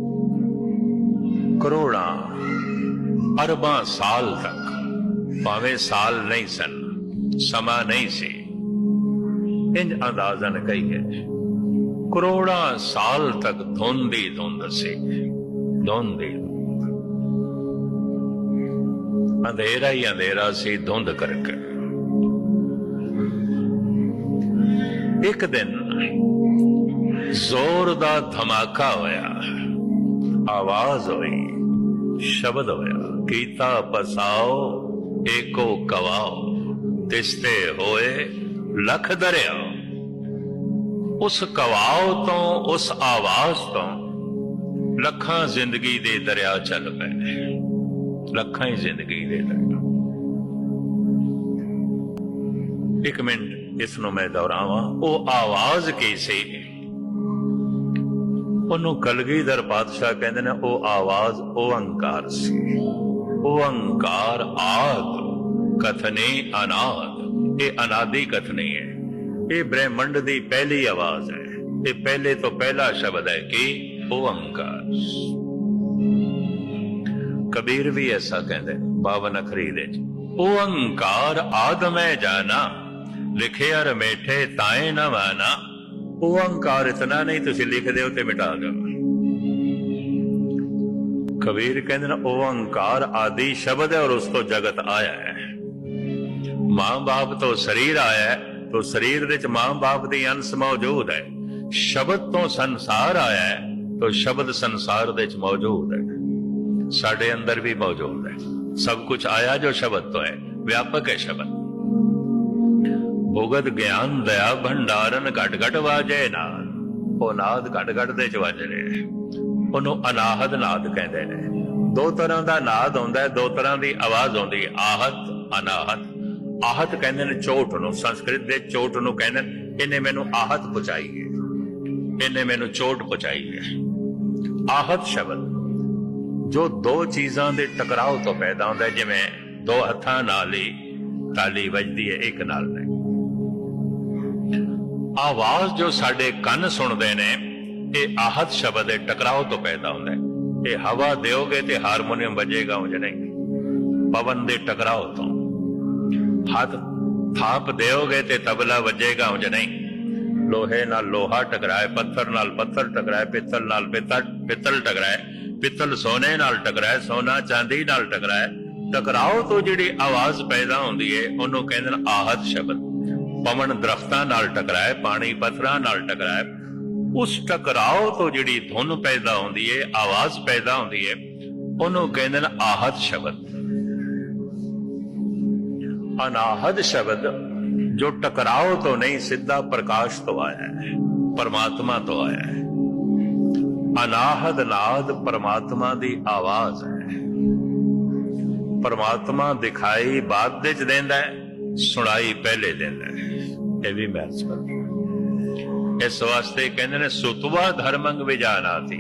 ਕਰੋੜਾਂ ਅਰਬਾਂ ਸਾਲ ਤੱਕ, ਭਾਵੇਂ ਸਾਲ ਨਹੀਂ ਸਨ, ਸਮਾਂ ਨਹੀਂ ਸੀ, ਇੰਜ ਅੰਦਾਜ਼ਨ ਕਹੀਏ ਕਰੋੜਾਂ ਸਾਲ ਤੱਕ ਧੁੰਦ ਹੀ ਧੁੰਦ ਸੀ, ਧੁੰਦ ਹੀ ਅੰਧੇਰਾ ਹੀ ਅੰਧੇਰਾ ਸੀ, ਧੁੰਦ ਕਰਕੇ। ਇੱਕ ਦਿਨ ਜ਼ੋਰ ਦਾ ਧਮਾਕਾ ਹੋਇਆ, ਆਵਾਜ਼ ਹੋਈ, ਸ਼ਬਦ ਹੋਇਆ, ਕੀਤਾ ਪਸਾਓ ਏਕੋ ਕਵਾਓ, ਤਿਸਤੇ ਹੋਏ ਲਖ ਦਰਿਆ। ਉਸ ਕਵਾਓ ਤੋਂ, ਉਸ ਆਵਾਜ਼ ਤੋਂ ਲੱਖਾਂ ਜ਼ਿੰਦਗੀ ਦੇ ਦਰਿਆ ਚੱਲ ਪਏ, ਲੱਖਾਂ ਹੀ ਜ਼ਿੰਦਗੀ ਦੇ ਦਰਿਆ। ਇੱਕ ਮਿੰਟ ਇਸ ਨੂੰ ਮੈਂ ਦੁਹਰਾਵਾਂ, ਉਹ ਆਵਾਜ਼ ਕੀ ਸੀ? ਉਹਨੂੰ ਕਲਗੀਧਰ ਪਾਤਸ਼ਾਹ ਕਹਿੰਦੇ ਨੇ, ਉਹ ਆਵਾਜ਼ ਓਅੰਕਾਰ ਸੀ। ਓਅੰਕਾਰ ਆਦ ਕਥਨੀ ਅਨਾਦ, ਇਹ ਅਨਾਦੀ ਕਥਨੀ ਹੈ, ਇਹ ਬ੍ਰਹਿਮੰਡ ਦੀ ਪਹਿਲੀ ਆਵਾਜ਼ ਹੈ, ਇਹ ਪਹਿਲੇ ਤੋਂ ਪਹਿਲਾ ਸ਼ਬਦ ਹੈ ਕਿ ਓਅੰਕਾਰ। ਕਬੀਰ ਵੀ ਐਸਾ ਕਹਿੰਦੇ 52 ਅਖਰੀ ਦੇ ਚ, ਓਅੰਕਾਰ ਆਦ ਮੈਂ ਜਾਣਾ, ਲਿਖਿਆ ਰਮੇਠੇ ਤਾਏ ਨਾ ਮਾਨਾ। ਓਅੰਕਾਰ ਇਤਨਾ ਨਹੀਂ ਤੁਸੀਂ ਲਿਖ ਦਿਓ ਤੇ ਮਿਟਾ ਦਿਓ। ਕਬੀਰ ਕਹਿੰਦੇ ਨੇ ਓਅੰਕਾਰ ਆਦਿ ਸ਼ਬਦ ਹੈ, ਔਰ ਉਸ ਤੋਂ ਜਗਤ ਆਇਆ ਹੈ। ਮਾਂ ਬਾਪ ਤੋਂ ਸਰੀਰ ਆਇਆ ਹੈ, तो शरीर विच मां बाप दी अंश मौजूद है। शब्द तो संसार आया है, तो शब्द संसार विच मौजूद है, साडे अंदर भी मौजूद है। सब कुछ आया जो शब्द तो है, व्यापक है शब्द। भुगत ज्ञान दया भंडारन घट घट वाजे नाद, वो नाद घट घट दे च वज रहे, ਉਹਨੂੰ ਅਨਾਹਦ ਨਾਦ ਕਹਿੰਦੇ ਨੇ। ਦੋ ਤਰ੍ਹਾਂ ਦਾ ਨਾਦ ਹੁੰਦਾ ਹੈ, ਦੋ ਤਰ੍ਹਾਂ ਦੀ ਆਵਾਜ਼ ਹੁੰਦੀ ਹੈ, ਆਹਤ ਅਨਾਹਤ। ਆਹਤ ਕਹਿੰਦੇ ਨੇ ਚੋਟ ਨੂੰ, ਸੰਸਕ੍ਰਿਤ ਦੇ ਚੋਟ ਨੂੰ ਕਹਿੰਦੇ ਨੇ, ਇਹਨੇ ਮੈਨੂੰ ਆਹਤ ਪਹੁੰਚਾਈ ਹੈ, ਇਹਨੇ ਮੈਨੂੰ ਚੋਟ ਪਹੁੰਚਾਈ ਹੈ। ਆਹਤ ਸ਼ਬਦ ਜੋ ਦੋ ਚੀਜ਼ਾਂ ਦੇ ਟਕਰਾਓ ਤੋਂ ਪੈਦਾ ਹੁੰਦਾ ਹੈ, ਜਿਵੇਂ ਦੋ ਹੱਥਾਂ ਨਾਲ ਹੀ ਤਾਲੀ ਵੱਜਦੀ ਹੈ, ਇੱਕ ਨਾਲ ਨਹੀਂ। ਆਵਾਜ਼ ਜੋ ਸਾਡੇ ਕੰਨ ਸੁਣਦੇ ਨੇ, ਇਹ ਆਹਤ ਸ਼ਬਦ ਦੇ ਟਕਰਾਓ ਤੋਂ ਪੈਦਾ ਹੁੰਦਾ ਹੈ। ਇਹ ਹਵਾ ਦਿਓਗੇ ਤੇ ਹਾਰਮੋਨੀਅਮ ਵੱਜੇਗਾ, ਉਂਝ ਨਹੀਂ। ਪਵਨ ਦੇ ਟਕਰਾਓ ਤੋਂ। ਹੱਥ ਥਾਪ ਦਿਓਗੇ ਤੇ ਤਬਲਾ ਵੱਜੇਗਾ, ਉਂਝ ਨਹੀਂ। ਲੋਹੇ ਨਾਲ ਲੋਹਾ ਟਕਰਾਏ, ਪੱਥਰ ਨਾਲ ਪੱਥਰ ਟਕਰਾਏ, ਪਿੱਤਲ ਨਾਲ ਪਿੱਤਲ ਟਕਰਾਏ, ਪਿੱਤਲ ਸੋਨੇ ਨਾਲ ਟਕਰਾਏ, ਸੋਨਾ ਚਾਂਦੀ ਨਾਲ ਟਕਰਾਏ। ਟਕਰਾਓ ਤੋਂ ਜਿਹੜੀ ਆਵਾਜ਼ ਪੈਦਾ ਹੁੰਦੀ ਹੈ, ਉਹਨੂੰ ਕਹਿੰਦੇ ਨੇ ਆਹਤ ਸ਼ਬਦ। ਪਵਨ ਦਰਖਤਾਂ ਨਾਲ ਟਕਰਾਏ, ਪਾਣੀ ਪੱਥਰਾਂ ਨਾਲ ਟਕਰਾਏ, ਉਸ ਟਕਰਾਓ ਤੋਂ ਜਿਹੜੀ ਧੁਨ ਪੈਦਾ ਹੁੰਦੀ ਹੈ, ਆਵਾਜ਼ ਪੈਦਾ ਹੁੰਦੀ ਹੈ, ਉਹਨੂੰ ਕਹਿੰਦੇ ਨੇ ਆਹਤ ਸ਼ਬਦ। ਅਨਾਹਦ ਸ਼ਬਦ ਜੋ ਟਕਰਾਓ ਤੋਂ ਨਹੀਂ, ਸਿੱਧਾ ਪ੍ਰਕਾਸ਼ ਤੋਂ ਆਇਆ ਹੈ, ਪਰਮਾਤਮਾ ਤੋਂ ਆਇਆ ਹੈ। ਅਨਾਹਦ ਨਾਦ ਪਰਮਾਤਮਾ ਦੀ ਆਵਾਜ਼ ਹੈ। ਪਰਮਾਤਮਾ ਦਿਖਾਈ ਬਾਅਦ ਵਿੱਚ ਦਿੰਦਾ ਹੈ, ਸੁਣਾਈ ਪਹਿਲੇ ਦਿੰਦਾ ਹੈ। ਇਹ ਵੀ ਮਹੱਤਵਪੂਰਨ। ਇਸ ਵਾਸਤੇ ਕਹਿੰਦੇ ਨੇ ਸੁਤਵਾ ਧਰਮੰਗ ਵਿਜਾਨਾਤੀ।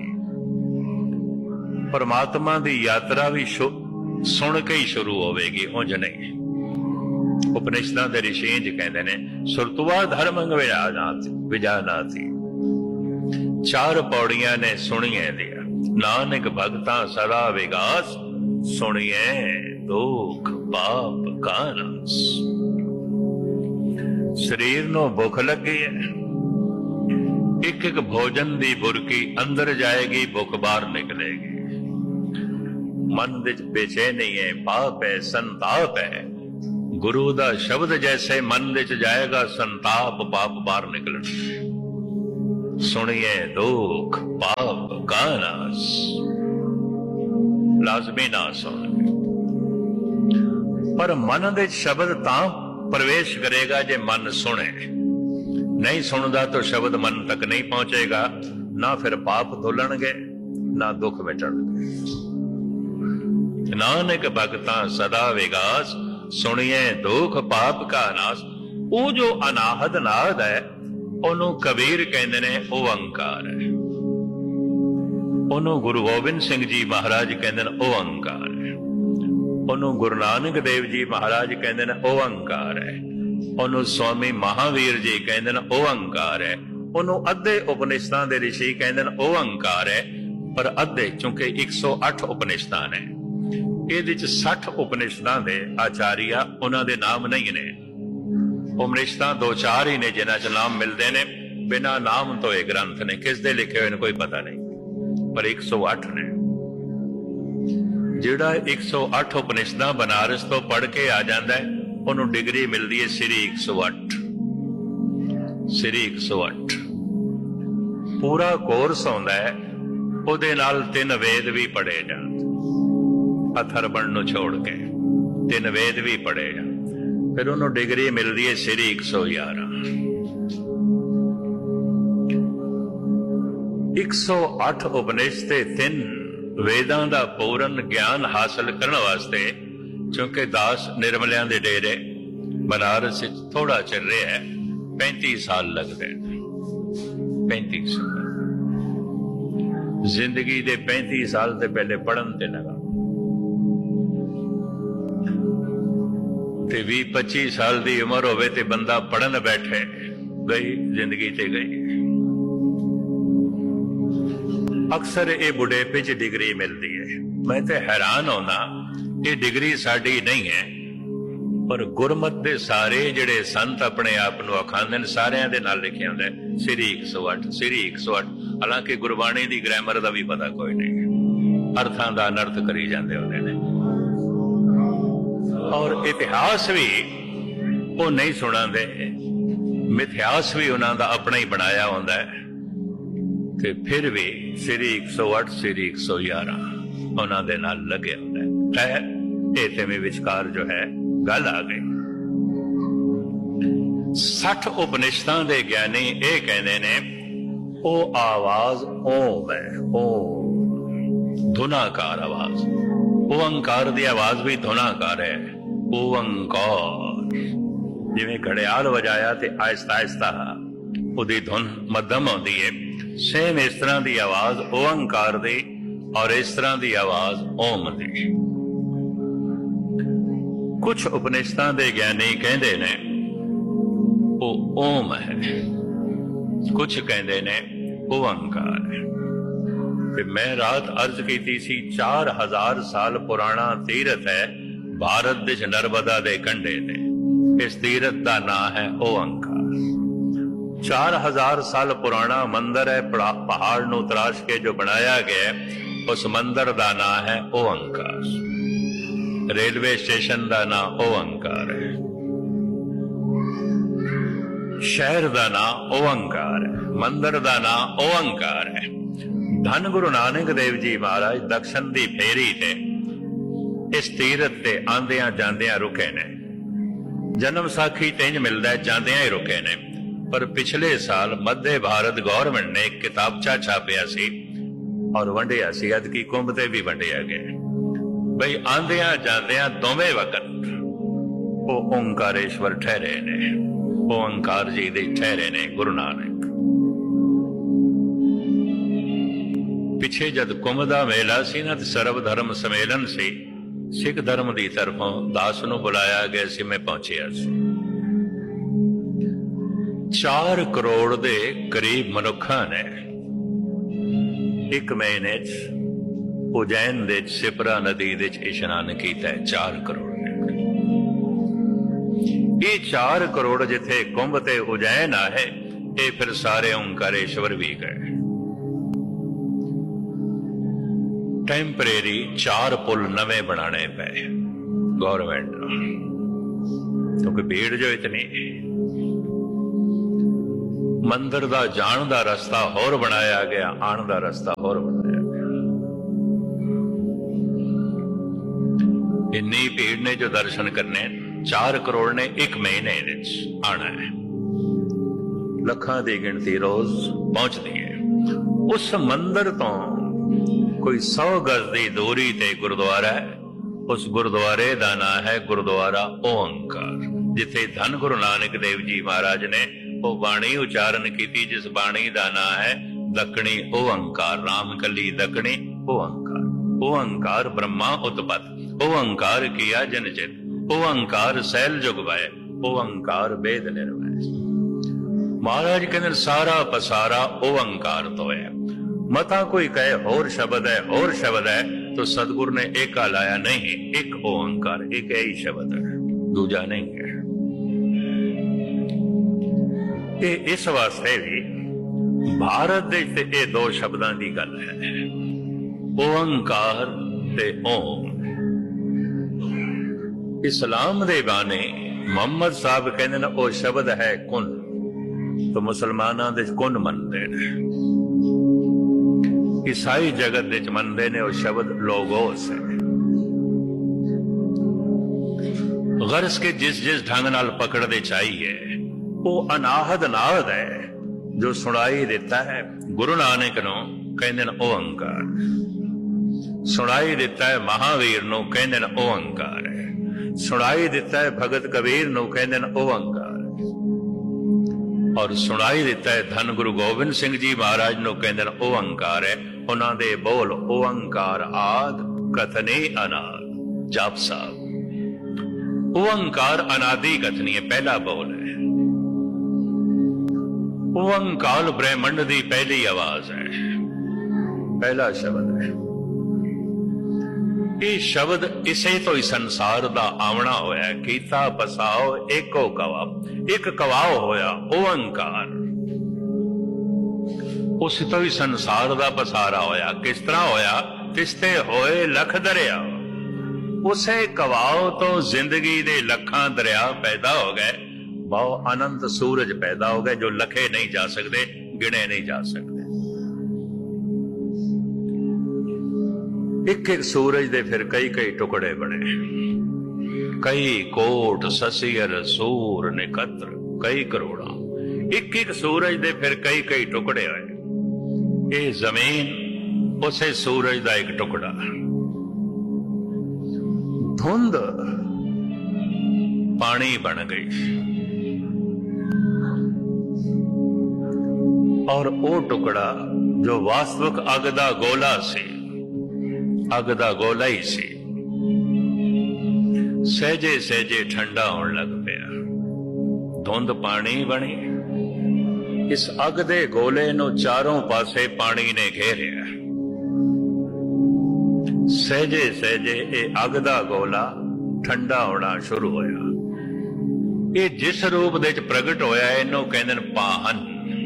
ਪਰਮਾਤਮਾ ਦੀ ਯਾਤਰਾ ਵੀ ਸੁਣ ਕੇ ਹੀ ਸ਼ੁਰੂ ਹੋਵੇਗੀ, ਉਂਝ ਨਹੀਂ। ਉਪਨਿਸ਼ਦਾਂ ਦੇ ਰਿਸ਼ੀ ਜੀ ਕਹਿੰਦੇ ਨੇ ਸੁਤਵਾ ਧਰਮੰਗ ਵਿਜਾਨਾਤੀ। ਚਾਰ ਪੌੜੀਆਂ ਨੇ ਸੁਣੀਏ ਦੀਆਂ, ਨਾਨਕ ਭਗਤਾਂ ਸਦਾ ਵਿਗਾਸ, ਸੁਣੀਏ ਦੁੱਖ ਪਾਪ ਕਾ ਨਾਸ। ਸਰੀਰ ਨੂੰ ਭੁੱਖ ਲੱਗੀ ਹੈ, ਇੱਕ ਇੱਕ ਭੋਜਨ ਦੀ ਬੁਰਕੀ ਅੰਦਰ ਜਾਏਗੀ, ਭੁੱਖ ਬਾਹਰ ਨਿਕਲੇਗੀ। मन विच बेचैनी है, पाप है, संताप है। गुरु दा शब्द जैसे मन विच जाएगा, संताप पाप बाहर निकलन। सुनिए दुख पाप का नाश, लाजमी ना सुन। पर मन दे शब्द तां प्रवेश करेगा जे मन सुने। नहीं सुनदा तो शब्द मन तक नहीं पहुंचेगा, ना फिर पाप धुलणगे ना दुख मिटणगे। नानक भगता सदा विगास, सुनिए दुख पाप का नाश। वो जो अनाहद नाद है ਉਹਨੂੰ कबीर कहते ने ओंकार है। ਉਹਨੂੰ गुरु गोबिंद सिंह जी महाराज कहते ने ओंकार है। ਉਹਨੂੰ गुरु नानक देव जी महाराज कहते ने ओंकार है। ਉਹਨੂੰ स्वामी महावीर जी कहते ने ओंकार है। ਉਹਨੂੰ अद्धे उपनिषदां दे ऋषि कहते ने ओंकार है। पर अद्धे चूंकि 108 उपनिषदां ने, ਇਹਦੇ ਚ 60 उपनिषदां दे आचार्य ਉਹਨਾਂ ਦੇ नाम नहीं ने। उपनिषदां 2-4 ही ने जिन्हां च नाम मिलते ने, बिना नाम तो ये ग्रंथ ने, किस दे लिखे हुए ने कोई पता नहीं, पर 108 ने। जिहड़ा 108 उपनिषदां बनारस तो पढ़ के आ जाता है, उन्होंने डिग्री मिलती है श्री 108। श्री 108 पूरा कोर्स आउंदा है, ਉਹਦੇ ਨਾਲ 3 वेद भी पढ़े जाते, अथर्वण नूं छोड़ के 3 वेद भी पढ़े जाते। फिर उन्होंने डिग्री मिलती है श्री 111। 108 उपनिषद 3 वेदां दा पूर्ण ज्ञान हासिल करने वास्ते, चूंकि दास निर्मलियां दे डेरे बनारस थोड़ा चल रहा है, 35 साल लगते हैं। 35 साल जिंदगी दे 35 साल से पहले पढ़न ते लगा, 20-25 साल की उम्र होवे ते बंदा पढ़न बैठे, गई जिंदगी ते गई। अक्सर ये बुढ़ेपे च डिग्री मिलती है। मैं तो हैरान होना, ये डिग्री साड़ी नहीं है, पर गुरमत दे सारे जिहड़े संत अपने आप नूं अखांदे ने, सारियां दे नाल लिखिया हुंदा है श्री 108 श्री 108। हालांकि गुरबाणी दी ग्रामर दा भी पता कोई नहीं, अर्थां दा अनर्थ करी जांदे हुंदे ने। और इतिहास भी वो नहीं सुनाते, मिथ्यास भी उन्हों का अपना ही बनाया होता है। ते फिर भी श्री 108 श्री 111 उन्होंने नाल लगे होता है। खैर ये ते में विचकार जो है गल आ गई। 60 उपनिषदां दे ज्ञानी ये कहते ने, ओ आवाज ओम है, ओम धुनाकार आवाज। ओंकार दी आवाज भी धुनाकार है। ओंकार जिवें घड़ियाल वजाया ते आहिस्ता आहिस्ता उहदी धुन मध्यम आउंदी है, सेम इस तरह की आवाज ओंकार दी और इस तरह की आवाज ओम दी। कुछ उपनिषदां दे ज्ञानी कहते ने वो ओम है, कुछ कहते ने ओंकार है। मैं रात अर्ज की सी, 4000 साल पुराना तीरथ है भारत देश नर्मदा दे कंढे ते। इस तीरथ का नाम है ओंकार। 4000 साल पुराना मंदिर है, पहाड़ नूं तराश के जो बनाया गया, उस मंदिर का नाम है ओंकार। रेलवे स्टेशन का नाम ओंकार है, शहर का नाम ओंकार है, मंदिर का नाम ओंकार है। धन गुरु नानक देव जी महाराज दक्षिण दी फेरी ते इस तीरथ ते आंदियां जांदियां रुके ने। जन्म साखी तेंज मिलता है, जांदियां ही रुके ने। पर पिछले साल मध्य भारत गवर्नमेंट ने एक किताबचा छापिया सी और वंडिया सी, अदकी कुंभ ते भी वंडिया गया। बई आंदियां जांदियां दोवें वक्त वो ओंकारेश्वर ठहरे ने, ओंकार जी दे ठहरे ने गुरु नानक। पिछे जद कुंभ दा मेला सी ना, सर्व धर्म सम्मेलन सी, सिख धर्म की तरफों दास नूं बुलाया गया सी, मैं पहुंचिया सी। 4 करोड़ दे करीब मनुखा ने एक महीने उज्जैन दे सिपरा नदी दे इशनान किया है। 4 करोड़ ने। ये 4 करोड़ जिथे कुंभ ते उज्जैन है, ये फिर सारे ओंकारेश्वर भी गए। ਟੈਂਪਰੇਰੀ 4 ਪੁਲ ਨਵੇਂ ਬਣਾਣੇ ਪਏ ਗੌਰਮੈਂਟ ਨੂੰ, ਕਿਉਂਕਿ ਭੀੜ ਜੋ ਇਤਨੀ। ਮੰਦਿਰ ਦਾ ਜਾਣ ਦਾ ਰਸਤਾ ਹੋਰ ਬਣਾਇਆ ਗਿਆ, ਆਉਣ ਦਾ ਰਸਤਾ ਹੋਰ ਬਣਾਇਆ ਗਿਆ। ਇੰਨੀ ਭੀੜ ਨੇ ਜੋ ਦਰਸ਼ਨ ਕਰਨੇ 4 ਕਰੋੜ ਨੇ 1 ਮਹੀਨੇ ਵਿੱਚ ਆਣਾ ਹੈ। ਲੱਖਾਂ ਦੀ ਗਿਣਤੀ ਰੋਜ਼ ਪਹੁੰਚਦੀ ਹੈ। ਉਸ ਮੰਦਿਰ ਤੋਂ ਕੋਈ 100 ਗਜ਼ ਦੀ ਦੂਰੀ ਤੇ ਗੁਰਦੁਆਰਾ ਹੈ। ਉਸ ਗੁਰਦੁਆਰੇ ਦਾ ਨਾਂ ਹੈ ਗੁਰਦੁਆਰਾ ਓਅੰਕਾਰ, ਜਿੱਥੇ ਧੰਨ ਗੁਰੂ ਨਾਨਕ ਦੇਵ ਜੀ ਮਹਾਰਾਜ ਨੇ ਉਹ ਬਾਣੀ ਉਚਾਰਨ ਕੀਤੀ, ਜਿਸ ਬਾਣੀ ਦਾ ਨਾਂ ਹੈ ਦੱਖਣੀ ਓਅੰਕਾਰ। ਰਾਮਕਲੀ ਦੱਖਣੀ ਓਅੰਕਾਰ। ਓਅੰਕਾਰ ਬ੍ਰਹਮਾ ਉਤਪਤ, ਓਅੰਕਾਰ ਕੀਆ ਜਨ ਚਿਤ, ਓਅੰਕਾਰ ਸੈਲ ਜੁਗ ਵੈ, ਓਅੰਕਾਰ ਵੇਦ ਨਿਰਵੈ। ਮਹਾਰਾਜ ਕਹਿੰਦੇ ਸਾਰਾ ਪਸਾਰਾ ਓਅੰਕਾਰ ਤੋਂ ਹੈ। ਮਤਾ ਕੋਈ ਕਹੇ ਹੋਰ ਸ਼ਬਦ ਹੈ, ਹੋਰ ਸ਼ਬਦ ਹੈ, तो सतगुरु ने एका लाया नहीं, एक ओंकार, एक ही शब्द है, दूजा नहीं है। ये इस वास्ते भी भारत देश ते ये 2 शब्दां दी गल है, ओंकार ते ओम। इस्लाम दे बाने मुहम्मद साहब कहते ने वो शब्द है कुन, तो मुसलमाना दे कुन मनते हैं। ईसाई जगत विच मनते ने वो शब्द लोगोस है। गर्ज के जिस जिस ढंग नाल पकड़ते चाहिए वो अनाहद नाहद है जो सुनाई देता है। गुरु नानक नूं कहंदे ने ओंकार, सुनाई देता है महावीर नूं कहंदे ने ओंकार है, सुनाई देता है भगत कबीर नूं कहंदे ने ओंकार, और सुनाई देता है धन गुरु गोबिंद सिंह जी महाराज नूं कहंदे ने ओंकार है। उन्हां दे बोल ओंकार आद कथने अनाद। जाप साहब ओंकार अनादि कथनी है, पहला बोल है। ओंकार ब्रह्मंड दी पहली आवाज है, पहला शब्द है। ये शब्द इसे तो ही संसार दा आवना होया, कीता पसाओ एको कवा, एक कवाओ होया ओंकार, उस तो ही संसार दा पसारा होया। किस तरह होया? तिस्ते होए लख दरिया, उसे कवाओ तो जिंदगी दे लखां दरिया पैदा हो गए, बहु अनंत सूरज पैदा हो गए जो लखे नहीं जा सकते, गिने नहीं जा सकते। एक एक सूरज दे फिर कई कई टुकड़े बने, कई कोट ससियर सूर निकत्र कई करोड़ा। एक एक सूरज दे फिर कई कई टुकड़े होए। ये जमीन उसे सूरज का एक टुकड़ा, धुंध पानी बन गई, और वो टुकड़ा जो वास्तविक अग दा गोला से, अग दा गोला ही सी, सहजे सहजे ठंडा होने लग पिया। धुंध पानी बनी, इस अग दे गोले नूं चारों पासे पानी ने घेरिया। सहजे सहजे ये अग दा गोला ठंडा होना शुरू होया। ये जिस रूप दे च प्रगट होया इनू कहंदे ने पाहन।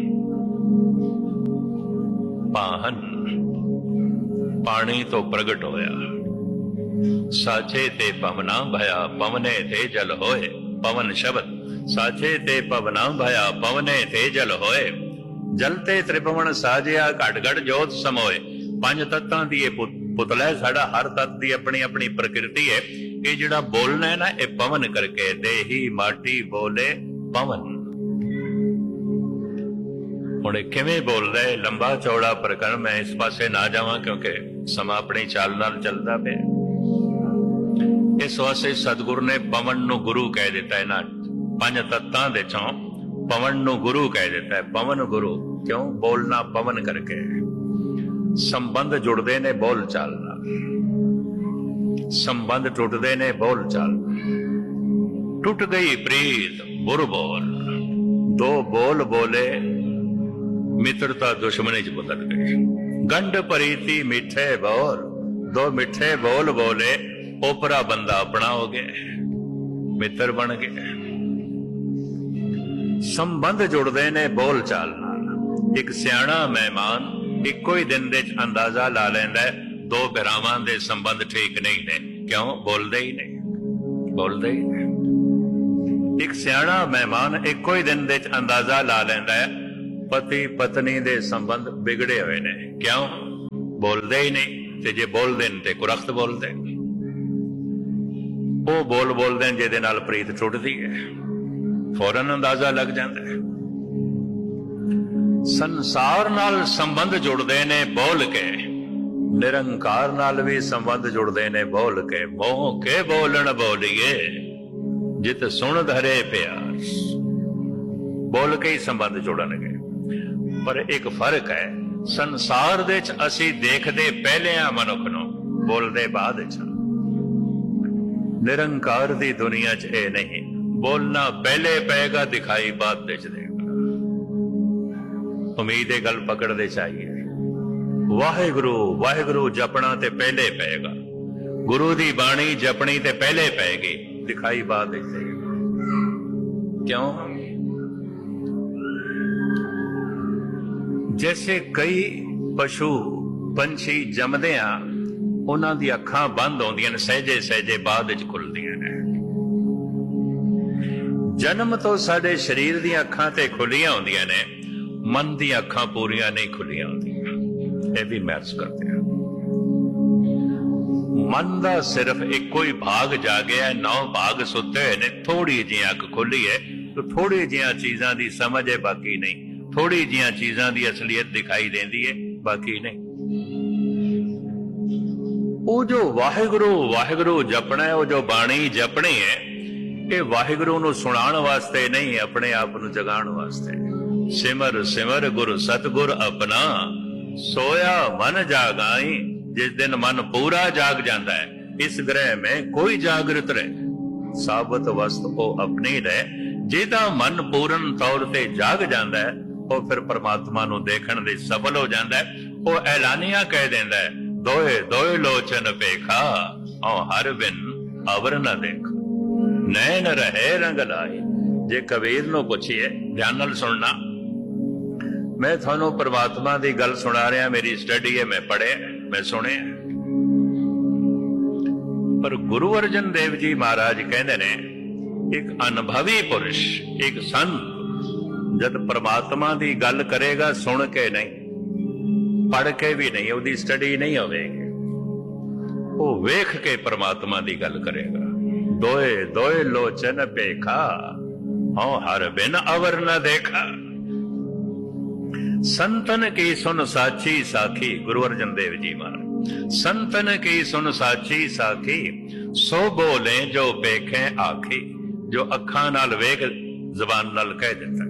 पाहन पानी तो प्रगट होया। साचे ते पवना भया पवने ते जल होए, पवन शब्द। साचे ते पवना भया पवने ते जल होए, जलते त्रिभुवन साजिया घट घट जोत समोए। 5 तत्तां दी पुतला है साडा, हर तत्त दी अपनी अपनी प्रकृति है। ये जिहड़ा बोलना है ना, ये पवन करके, देही माटी बोले पवन। हुण किवें बोलदा है, लंबा चौड़ा प्रकरण, मैं इस पासे ना जावां क्योंकि समा अपनी चाल नाल चलदा पिया। इस वास्ते सतगुरु ने पवन नूं गुरु कह दिता है ना, 5 तत्तां दे चों पवन नूं गुरु कह दिता है। पवन गुरु क्यों? बोलना पवन करके। संबंध जुड़दे ने बोल चाल नाल, संबंध टुटदे ने बोल चाल। टुट गई प्रीत बुर बोल, 2 बोल बोले मित्रता दुश्मनी च बदल गई। गंढ प्रीति मिठे बोल, 2 मिठे बोल बोले, ओपरा बंदा अपना हो गया, मित्र बन गया। संबंध जुड़दे ने बोल चाल नाल। एक सियाणा मेहमान इक्को ही दिन दे अंदाजा ला लैंदा है दो भरावां दे संबंध ठीक नहीं ने। क्यों? बोलते ही नहीं, बोलते ही नहीं। एक सियाणा मेहमान एको ही दिन दे अंदाजा ला लैंदा है पति पत्नी दे संबंध बिगड़े हुए ने। क्यों? बोलते ही नहीं। ते जे बोलदे ने ते कुरख्त बोलदे, वो बोल बोलदे ने जिहदे नाल प्रीत टुटदी है, फौरन अंदाजा लग जाता है। संसार नाल संबंध जुड़दे ने बोल के, निरंकार नाल भी संबंध जुड़दे ने बोल के। मोह के बोलन बोलिए जित सुन धरे प्यार, बोल के ही संबंध जुड़नगे। पर एक फर्क है, संसार दे च असी देखदे पहले आ मनुख नूं, बोलदे बाद च। निरंकार दी दुनिया च ए नहीं, बोलना पहले पेगा दिखाई बाद दे च देगा। उम्मीद है गल पकड़दे चाहिए। वाहिगुरु वाहिगुरु जपना ते पहले पेगा, गुरु दी बाणी जपनी ते पहले पेगी, दिखाई बाद दे देगा। क्यों? जैसे कई पशु पंछी जमदे आ, उन्हां दी अखां बंद होंदियां ने, सहजे सहजे बाद विच खुलदियां ने। जन्म तो साडे शरीर दी अखां ते खुलियां होंदियां ने, मन दी अखां पूरियां नहीं खुलियां होंदियां। ये भी मैच करते हैं। मन दा सिर्फ एको ही भाग जागया है, 9 भाग सुते हुए ने। थोड़ी जी अख खुली है तो थोड़ी जिया चीजां दी समझ है, बाकी नहीं। थोड़ी जिया चीजां दी असलियत दिखाई देंदी है, बाकी नहीं। वो जो वाहिगुरु वाहिगुरु जपना है, वो जो बाणी जपनी है, ये वाहिगुरु नूं सुनाण वास्ते नहीं, अपने आप नूं जगाण वास्ते। सिमर सिमर गुरु सतगुर अपना, सोया मन जागाई। जिस दिन मन पूरा जाग जाता है, इस ग्रह में कोई जागृत रहे, साबत वस्त वो अपनी रहे। जिदा मन पूर्ण तौर ते जाग जाता है, वो फिर परमात्मा नूं देखण दे सफल हो जाता है। वो ऐलानिया कह देंदा है, दोए दोए लोचन पेखा, औ हर बिन अवर न देख, नैन रहे रंग लाई। जे कबीर नूं पुछिए, ध्यान नाल सुनना, मैं थानू परमात्मा दी गल सुना रहा, मेरी स्टडी है, मैं पढ़े, मैं सुने। पर गुरु अर्जन देव जी महाराज कहते ने, एक अनुभवी पुरुष, एक संत जब परमात्मा दी गल करेगा, सुन के नहीं, पढ़ के भी नहीं, उसकी स्टडी नहीं होगी, वो वेख के परमात्मा दी गल करेगा। दोए दोए लोचन पेखा, हाँ हर बिन अवर न देखा। संतन की सुन साची साखी, गुरु अर्जन देव जी महाराज। संतन की सुन साची साखी, सो बोले जो पेखे आखी। जो अखां नाल वेख, जबान नाल कह देता है।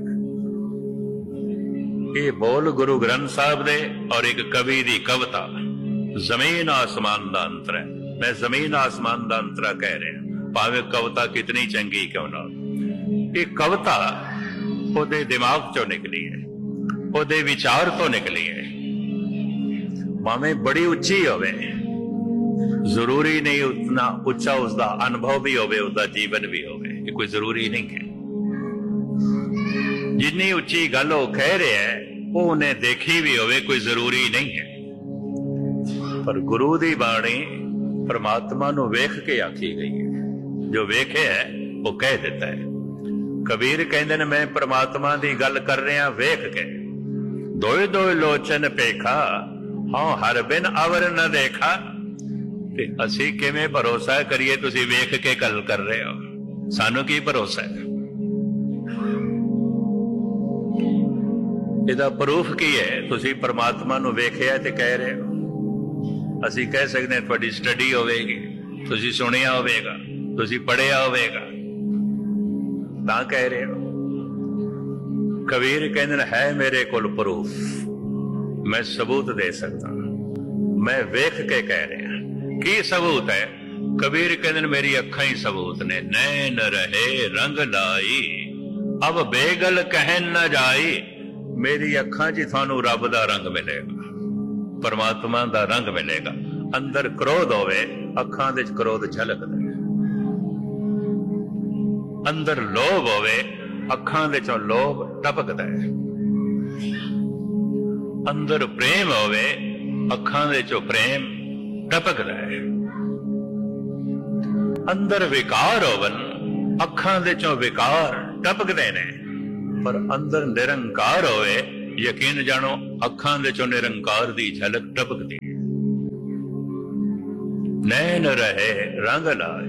ये बोल गुरु ग्रंथ साहब दे और एक कवि दी कविता, जमीन आसमान दा अंतर है। मैं जमीन आसमान दा अंतरा कह रहा, भावे कविता कितनी चंगी क्यों ना। ये कविता ओदे दिमाग चो निकली है, ओदे विचार तो निकली है। भावे बड़ी उच्ची होवे, जरूरी नहीं उतना उच्चा उसका अनुभव भी होवे, उसका जीवन भी होवे, ये कोई जरूरी नहीं है। जिन्नी उच्ची गल वो कह रहे है, वो उन्हें देखी भी होवे, कोई जरूरी नहीं है। पर गुरु दी बाणी परमात्मा नू वेख के आखी गई है। जो वेखे है वो कह देता है। कबीर कहते ने, मैं परमात्मा दी गल कर रहा वेख के। दोए दोए लोचन पेखा, हाँ हर बिन अवर न देखा। ते असी किवें भरोसा करिए, तुसी वेख के गल कर रहे हो, सानू की भरोसा है? इहदा प्रूफ की है? तुसी परमात्मा नू वेखिया ते कह रहे हो। असी कह सकते हैं तुहाडी स्टडी होवेगी, तुसी सुनिया होवेगा, तुसी पढ़िया होवेगा, तां कह रहे हो। कबीर कहते है मेरे कोल प्रूफ, मैं सबूत दे सकता, मैं वेख के कह रहा। की सबूत है? कबीर कहते मेरी अखां ही सबूत ने। नैन रहे रंग लाई, अब बेगल कहन न जाई। मेरी अखां च थानू रब दा रंग मिलेगा, परमात्मा दा रंग मिलेगा। अंदर क्रोध होवे, अखां दे क्रोध झलकदा है। अंदर लोभ होवे, अखां दे चों लोभ टपकदा है। अंदर प्रेम होवे, अखां दे चों प्रेम टपकदा है। अंदर विकार होवन, अखां दे चों विकार टपकदे ने, पर अंदर निरंकार होवे, यकीन जानो अखां दे चों निरंकार दी झलक टपकदी है। नैन रहे रंग लाए,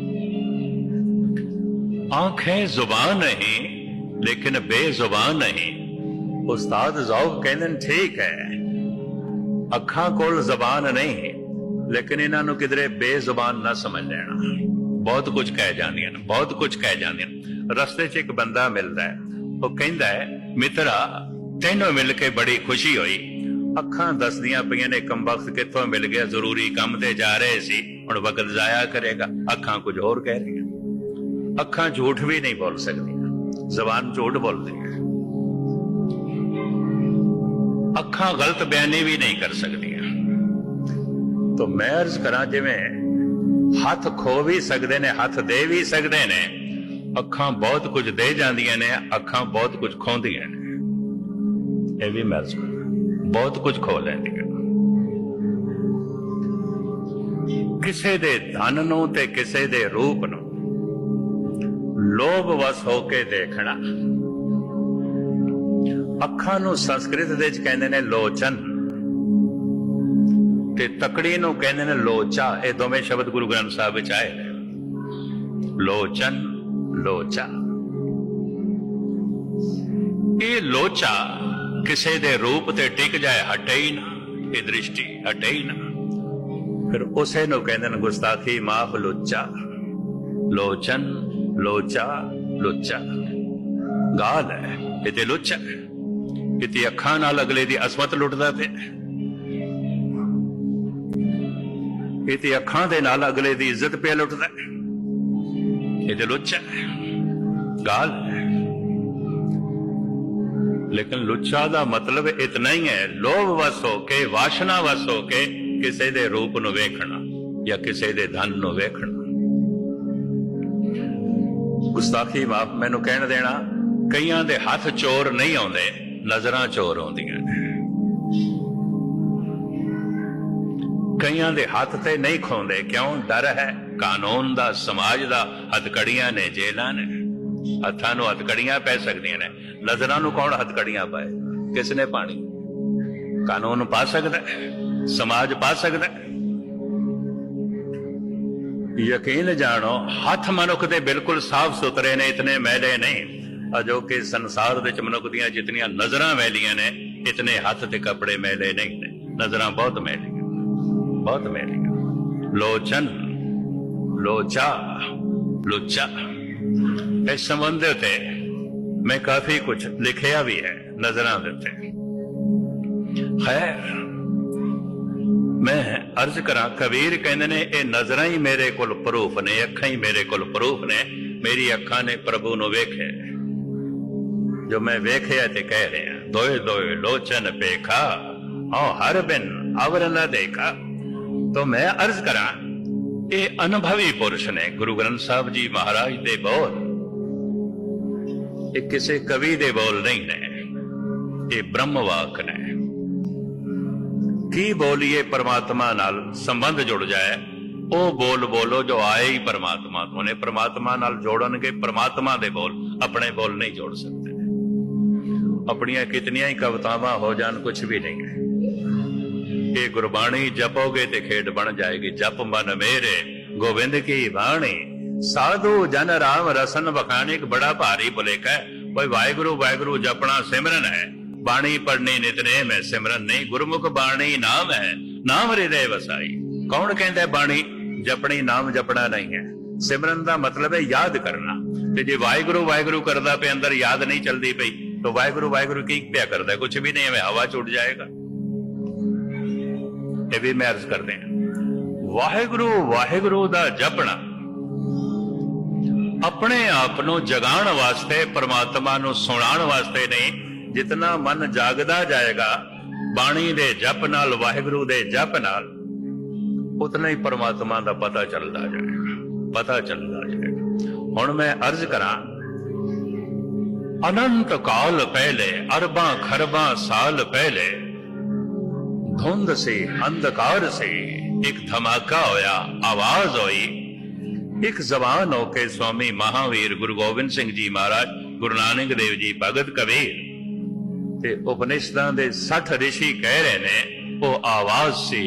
आंखें जुबान नहीं लेकिन बेजुबान नहीं। उस्ताद ज़ौक़ कहंदे ने ठीक है, अखां कोल जबान नहीं लेकिन इन्हां नूं किधरे बेजुबान ना समझ लेना। बहुत कुछ कह जांदियां ने, बहुत कुछ कह जांदियां। रस्ते च एक बंदा मिलदा है, वो कहंदा है मित्रा तैनूं मिल के बड़ी खुशी हुई। अखां दसदियां पईयां ने कमबख्त कित्थों मिल गया, जरूरी काम ते जा रहे सी, हुण वक्त जाया करेगा। अखां कुछ होर कह रही, अखां झूठ भी नहीं बोल सकती, जबान झूठ बोलती है। अखां गलत बयानी भी नहीं कर सकती। तो मैं अर्ज करा, जिवें हथ खो भी सकते ने, हथ दे भी सकते ने, अखां बहुत कुछ दे जांदियां ने, अखां बहुत कुछ खोंदियां ने। यह भी मैं अर्ज करा, बहुत कुछ खो लैंदियां। किसे दे धन नूं ते किसे दे रूप नूं लोभ वस होके देखना। अखां नूं संस्कृत दे विच कहंदे ने लोचन, ते तकड़ी नूं कहंदे ने लोचा। ये दोवें शब्द गुरु ग्रंथ साहिब विच आए ने, लोचन लोचा। ये लोचा किसे दे रूप ते टिक जाए, हटे ही ना, ये दृष्टि हटे ही ना, फिर उसे नूं कहंदे ने गुस्ताखी माफ लुच्चा। लोचन लोचा लुच्चा गाल है, इते लुच्चा इते अखां नाल अगले दी असमत लुटदा पे, इते अखां दे नाल अगले दी इज्जत पे लुटदा, इते लुच्चा गाल है। लेकिन लुच्चा दा मतलब इतना ही है, लोभ वस होके, वासना वस होके किसे दे रूप नूं वेखना या किसे दे धन नूं वेखना। गुस्ताखी माफ मैनू कहण देना, कईयां दे हथ चोर नहीं आउंदे, नजरां चोर आउंदियां ने। कईयां दे हाथ ते नहीं खोंदे, क्यों? डर है कानून दा, समाज दा। हथकड़ियां ने, जेलां ने, हत्थां नूं हथकड़ियां पै सकदियां ने, नजरां नूं कौन हथकड़ियां पाए? किसने पानी? कानून पा सकदा है, समाज पा सकदा है। यकीन जानो हथ मनुख दे बिल्कुल साफ सुथरे ने, इतने मैले नहीं। अजो के संसार दे मनुख दियां जितनियां नजरां मैलियां ने, इतने हथ ते कपड़े मैले नहीं ने। नजरां बहुत मैलियां, बहुत मैलियां। लोचन लोचा लुच्चा, इस संबंध ते मैं काफी कुछ लिखिया भी है नजरां दे उत्ते। खैर मैं अर्ज करा, कबीर कहंदे ने ये नजरां ही मेरे कोल प्रूफ ने, अखां ही मेरे कोल प्रूफ ने। मेरी अखां ने प्रभु नूं वेखे, जो मैं वेख्या ते कह रहे हैं। दोए दोए लोचन पेखा, औ हर बिन अवर न देखा। तो मैं अर्ज करा, ये अनुभवी पुरुष ने। गुरु ग्रंथ साहिब जी महाराज दे बोल ये किसी कवि दे बोल नहीं ने, ये ब्रह्मवाक ने। की बोलिए परमात्मा नाल संबंध जुड़ जाए, ओ बोल बोलो जो आए ही परमात्मा तो ने। परमात्मा नाल जोड़नगे परमात्मा दे बोल, अपने बोल नहीं जोड़ सकते। अपनियां कितनियां ही कवितावां हो जान, कुछ भी नहीं है। ये गुरबाणी जपोगे ते खेड बन जाएगी। जप मन मेरे गोविंद की बाणी, साधु जन राम रसन बखाने। बड़ा भारी भुलेखा है भाई, वाहिगुरु वाहिगुरु जपना सिमरन है, बाणी पढ़नी नितनेम है, सिमरन नहीं। गुरमुख बाणी नाम है, नाम हृदय वसाई। कौन कहता है बाणी जपनी, नाम जपना नहीं है। सिमरन का मतलब है याद करना। ते जे वाहिगुरु वाहिगुरु करदा पे अंदर याद नहीं चलती पई, तो वाहिगुरु वाहिगुरु की क्या करता है? कुछ भी नहीं है, हवा छूट जाएगा। ये भी मैं अर्ज करते हैं, वाहिगुरु वाहिगुरु दा जपना अपने आप नूं जगाण वास्ते, परमात्मा नूं सुणाण वास्ते नहीं। जितना मन जागदा जाएगा बाणी दे जप नाल, वाहिगुरु दे जप नाल, उतना ही परमात्मा दा पता चलता जाएगा, पता चलता जाएगा। हुण मैं अर्ज करा, अनंत काल पहले, अरबां खरबां साल पहले, धुंध से अंधकार से एक धमाका होया, आवाज होई, एक जबान होके स्वामी महावीर गुरु गोबिंद सिंह जी महाराज, गुरु नानक देव जी, भगत कबीर ते उपनिषदां दे 60 ऋषि कह रहे ने, वो आवाज सी